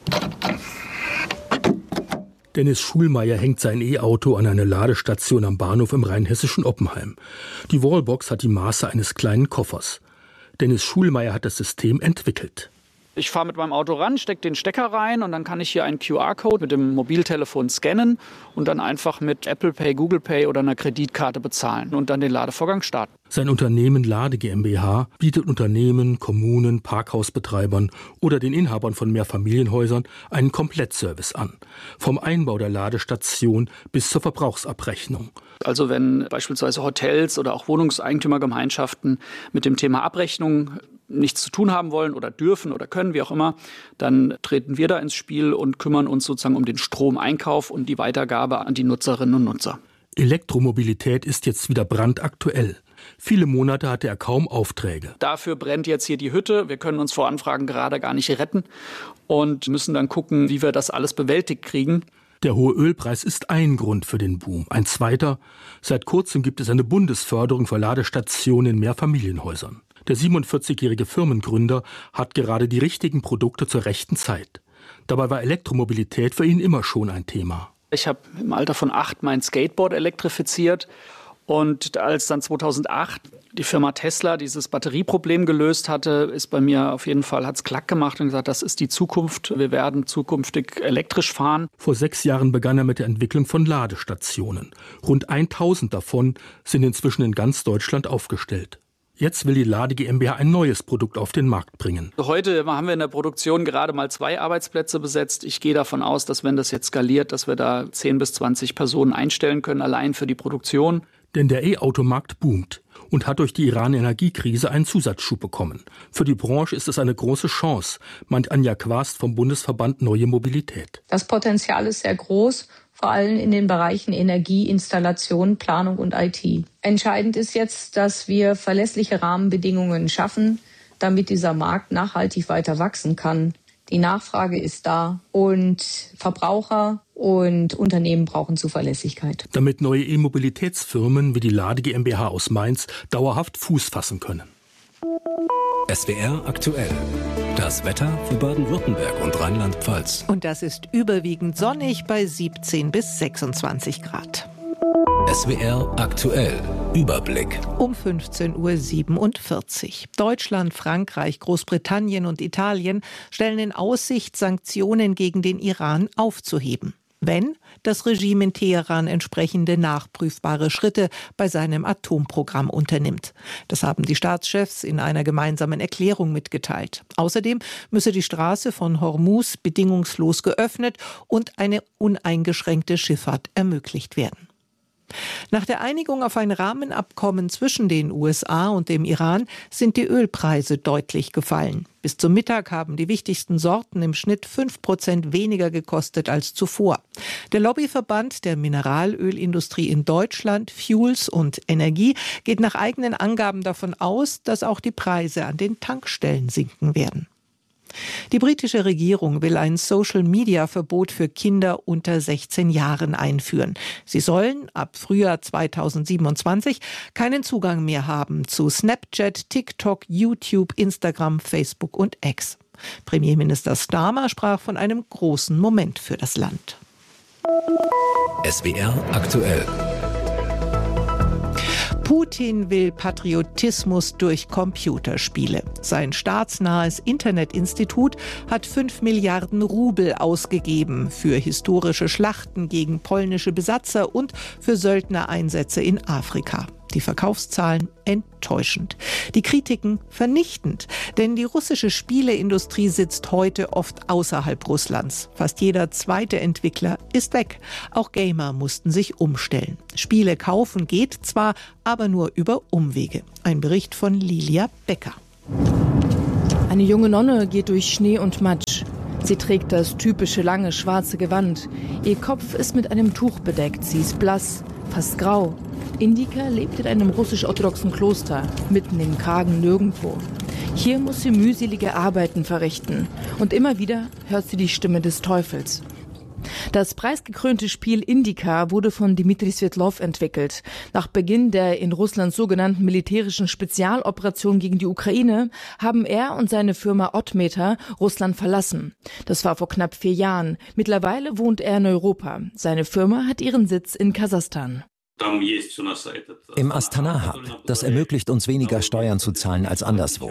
Dennis Schulmeier hängt sein E-Auto an eine Ladestation am Bahnhof im rheinhessischen Oppenheim. Die Wallbox hat die Maße eines kleinen Koffers. Dennis Schulmeier hat das System entwickelt. Ich fahre mit meinem Auto ran, stecke den Stecker rein und dann kann ich hier einen QR-Code mit dem Mobiltelefon scannen und dann einfach mit Apple Pay, Google Pay oder einer Kreditkarte bezahlen und dann den Ladevorgang starten. Sein Unternehmen Lade GmbH bietet Unternehmen, Kommunen, Parkhausbetreibern oder den Inhabern von Mehrfamilienhäusern einen Komplettservice an. Vom Einbau der Ladestation bis zur Verbrauchsabrechnung. Also wenn beispielsweise Hotels oder auch Wohnungseigentümergemeinschaften mit dem Thema Abrechnung nichts zu tun haben wollen oder dürfen oder können, wie auch immer, dann treten wir da ins Spiel und kümmern uns sozusagen um den Stromeinkauf und die Weitergabe an die Nutzerinnen und Nutzer. Elektromobilität ist jetzt wieder brandaktuell. Viele Monate hatte er kaum Aufträge. Dafür brennt jetzt hier die Hütte. Wir können uns vor Anfragen gerade gar nicht retten und müssen dann gucken, wie wir das alles bewältigt kriegen. Der hohe Ölpreis ist ein Grund für den Boom. Ein zweiter: Seit kurzem gibt es eine Bundesförderung für Ladestationen in Mehrfamilienhäusern. Der 47-jährige Firmengründer hat gerade die richtigen Produkte zur rechten Zeit. Dabei war Elektromobilität für ihn immer schon ein Thema. Ich habe im Alter von 8 mein Skateboard elektrifiziert. Und als dann 2008 die Firma Tesla dieses Batterieproblem gelöst hatte, ist bei mir auf jeden Fall, hat's klack gemacht und gesagt, das ist die Zukunft. Wir werden zukünftig elektrisch fahren. Vor 6 Jahren begann er mit der Entwicklung von Ladestationen. Rund 1000 davon sind inzwischen in ganz Deutschland aufgestellt. Jetzt will die Lade GmbH ein neues Produkt auf den Markt bringen. Heute haben wir in der Produktion gerade mal 2 Arbeitsplätze besetzt. Ich gehe davon aus, dass wenn das jetzt skaliert, dass wir da 10 bis 20 Personen einstellen können, allein für die Produktion. Denn der E-Automarkt boomt und hat durch die Iran-Energiekrise einen Zusatzschub bekommen. Für die Branche ist es eine große Chance, meint Anja Quast vom Bundesverband Neue Mobilität. Das Potenzial ist sehr groß, vor allem in den Bereichen Energie, Installation, Planung und IT. Entscheidend ist jetzt, dass wir verlässliche Rahmenbedingungen schaffen, damit dieser Markt nachhaltig weiter wachsen kann. Die Nachfrage ist da und Verbraucher und Unternehmen brauchen Zuverlässigkeit. Damit neue E-Mobilitätsfirmen wie die Lade GmbH aus Mainz dauerhaft Fuß fassen können. SWR aktuell. Das Wetter für Baden-Württemberg und Rheinland-Pfalz. Und das ist überwiegend sonnig bei 17 bis 26 Grad. SWR aktuell. Überblick. Um 15:47 Uhr. Deutschland, Frankreich, Großbritannien und Italien stellen in Aussicht, Sanktionen gegen den Iran aufzuheben. wenn das Regime in Teheran entsprechende nachprüfbare Schritte bei seinem Atomprogramm unternimmt. Das haben die Staatschefs in einer gemeinsamen Erklärung mitgeteilt. Außerdem müsse die Straße von Hormuz bedingungslos geöffnet und eine uneingeschränkte Schifffahrt ermöglicht werden. Nach der Einigung auf ein Rahmenabkommen zwischen den USA und dem Iran sind die Ölpreise deutlich gefallen. Bis zum Mittag haben die wichtigsten Sorten im Schnitt 5% weniger gekostet als zuvor. Der Lobbyverband der Mineralölindustrie in Deutschland, Fuels und Energie, geht nach eigenen Angaben davon aus, dass auch die Preise an den Tankstellen sinken werden. Die britische Regierung will ein Social-Media-Verbot für Kinder unter 16 Jahren einführen. Sie sollen ab Frühjahr 2027 keinen Zugang mehr haben zu Snapchat, TikTok, YouTube, Instagram, Facebook und X. Premierminister Starmer sprach von einem großen Moment für das Land. SWR aktuell. Putin will Patriotismus durch Computerspiele. Sein staatsnahes Internetinstitut hat 5 Milliarden Rubel ausgegeben für historische Schlachten gegen polnische Besatzer und für Söldnereinsätze in Afrika. Die Verkaufszahlen enttäuschend. Die Kritiken vernichtend. Denn die russische Spieleindustrie sitzt heute oft außerhalb Russlands. Fast jeder zweite Entwickler ist weg. Auch Gamer mussten sich umstellen. Spiele kaufen geht zwar, aber nur über Umwege. Ein Bericht von Lilia Becker. Eine junge Nonne geht durch Schnee und Matsch. Sie trägt das typische lange schwarze Gewand. Ihr Kopf ist mit einem Tuch bedeckt. Sie ist blass, fast grau. Indika lebt in einem russisch-orthodoxen Kloster, mitten im kargen Nirgendwo. Hier muss sie mühselige Arbeiten verrichten. Und immer wieder hört sie die Stimme des Teufels. Das preisgekrönte Spiel Indika wurde von Dmitri Svetlov entwickelt. Nach Beginn der in Russland sogenannten militärischen Spezialoperation gegen die Ukraine haben er und seine Firma Oddmeter Russland verlassen. Das war vor knapp 4 Jahren. Mittlerweile wohnt er in Europa. Seine Firma hat ihren Sitz in Kasachstan. Im Astana-Hub. Das ermöglicht uns weniger Steuern zu zahlen als anderswo.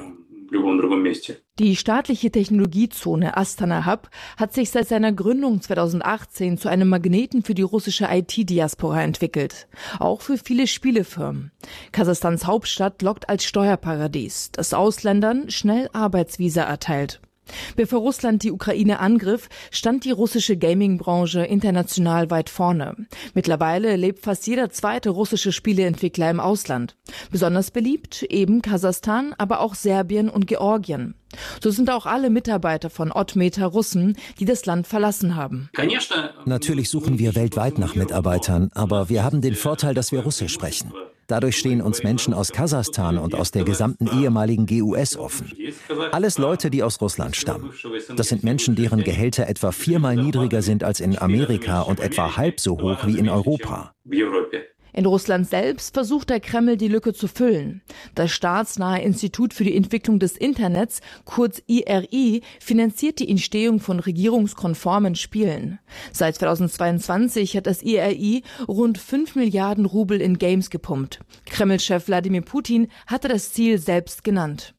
Die staatliche Technologiezone Astana Hub hat sich seit seiner Gründung 2018 zu einem Magneten für die russische IT-Diaspora entwickelt. Auch für viele Spielefirmen. Kasachstans Hauptstadt lockt als Steuerparadies, das Ausländern schnell Arbeitsvisa erteilt. Bevor Russland die Ukraine angriff, stand die russische Gaming-Branche international weit vorne. Mittlerweile lebt fast jeder zweite russische Spieleentwickler im Ausland. Besonders beliebt eben Kasachstan, aber auch Serbien und Georgien. So sind auch alle Mitarbeiter von Oddmeter Russen, die das Land verlassen haben. Natürlich suchen wir weltweit nach Mitarbeitern, aber wir haben den Vorteil, dass wir Russisch sprechen. Dadurch stehen uns Menschen aus Kasachstan und aus der gesamten ehemaligen GUS offen. Alles Leute, die aus Russland stammen. Das sind Menschen, deren Gehälter etwa 4-mal niedriger sind als in Amerika und etwa halb so hoch wie in Europa. In Russland selbst versucht der Kreml, die Lücke zu füllen. Das staatsnahe Institut für die Entwicklung des Internets, kurz IRI, finanziert die Entstehung von regierungskonformen Spielen. Seit 2022 hat das IRI rund 5 Milliarden Rubel in Games gepumpt. Kreml-Chef Wladimir Putin hatte das Ziel selbst genannt.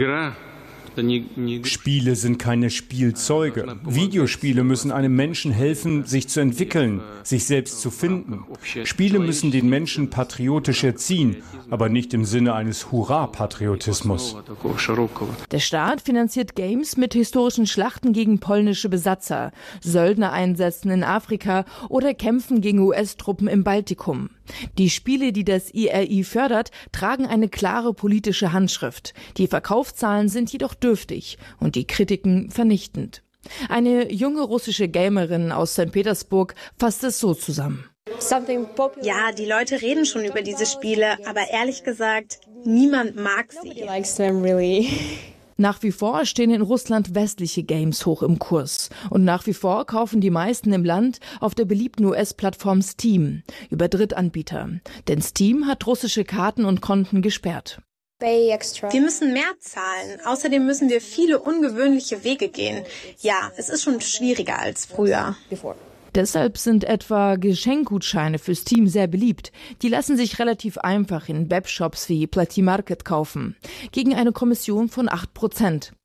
Spiele sind keine Spielzeuge. Videospiele müssen einem Menschen helfen, sich zu entwickeln, sich selbst zu finden. Spiele müssen den Menschen patriotisch erziehen, aber nicht im Sinne eines Hurra-Patriotismus. Der Staat finanziert Games mit historischen Schlachten gegen polnische Besatzer, Söldnereinsätzen in Afrika oder Kämpfen gegen US-Truppen im Baltikum. Die Spiele, die das IRI fördert, tragen eine klare politische Handschrift. Die Verkaufszahlen sind jedoch dürftig und die Kritiken vernichtend. Eine junge russische Gamerin aus St. Petersburg fasst es so zusammen. Ja, die Leute reden schon über diese Spiele, aber ehrlich gesagt, niemand mag sie. Nach wie vor stehen in Russland westliche Games hoch im Kurs. Und nach wie vor kaufen die meisten im Land auf der beliebten US-Plattform Steam über Drittanbieter. Denn Steam hat russische Karten und Konten gesperrt. Wir müssen mehr zahlen. Außerdem müssen wir viele ungewöhnliche Wege gehen. Ja, es ist schon schwieriger als früher. Deshalb sind etwa Geschenkgutscheine für Steam sehr beliebt. Die lassen sich relativ einfach in Webshops wie Plati Market kaufen. Gegen eine Kommission von 8%.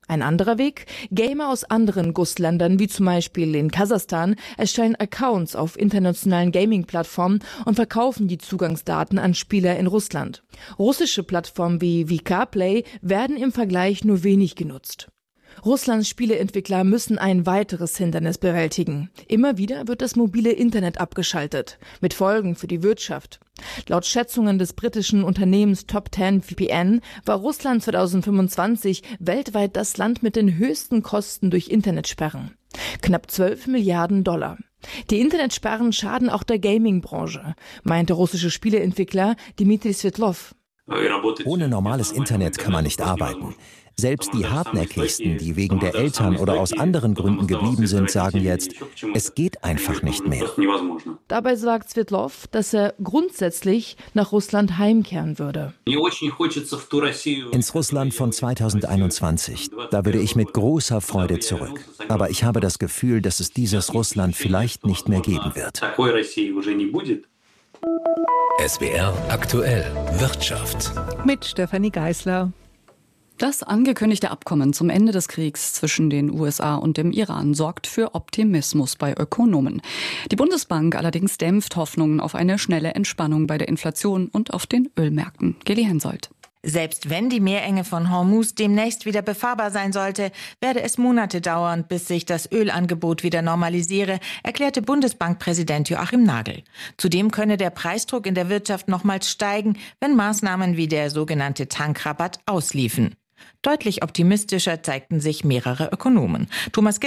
Ein anderer Weg? Gamer aus anderen GUS-Ländern, wie zum Beispiel in Kasachstan, erstellen Accounts auf internationalen Gaming-Plattformen und verkaufen die Zugangsdaten an Spieler in Russland. Russische Plattformen wie VK Play werden im Vergleich nur wenig genutzt. Russlands Spieleentwickler müssen ein weiteres Hindernis bewältigen. Immer wieder wird das mobile Internet abgeschaltet, mit Folgen für die Wirtschaft. Laut Schätzungen des britischen Unternehmens Top 10 VPN war Russland 2025 weltweit das Land mit den höchsten Kosten durch Internetsperren. Knapp 12 Milliarden $. Die Internetsperren schaden auch der Gaming-Branche, meint der russische Spieleentwickler Dmitry Svetlov. Ohne normales Internet kann man nicht arbeiten. Selbst die Hartnäckigsten, die wegen der Eltern oder aus anderen Gründen geblieben sind, sagen jetzt, es geht einfach nicht mehr. Dabei sagt Svetlov, dass er grundsätzlich nach Russland heimkehren würde. Ins Russland von 2021, da würde ich mit großer Freude zurück. Aber ich habe das Gefühl, dass es dieses Russland vielleicht nicht mehr geben wird. SWR aktuell Wirtschaft. Mit Stefanie Geisler. Das angekündigte Abkommen zum Ende des Kriegs zwischen den USA und dem Iran sorgt für Optimismus bei Ökonomen. Die Bundesbank allerdings dämpft Hoffnungen auf eine schnelle Entspannung bei der Inflation und auf den Ölmärkten. Geli Hensoldt. Selbst wenn die Meerenge von Hormuz demnächst wieder befahrbar sein sollte, werde es Monate dauern, bis sich das Ölangebot wieder normalisiere, erklärte Bundesbankpräsident Joachim Nagel. Zudem könne der Preisdruck in der Wirtschaft nochmals steigen, wenn Maßnahmen wie der sogenannte Tankrabatt ausliefen. Deutlich optimistischer zeigten sich mehrere Ökonomen. Thomas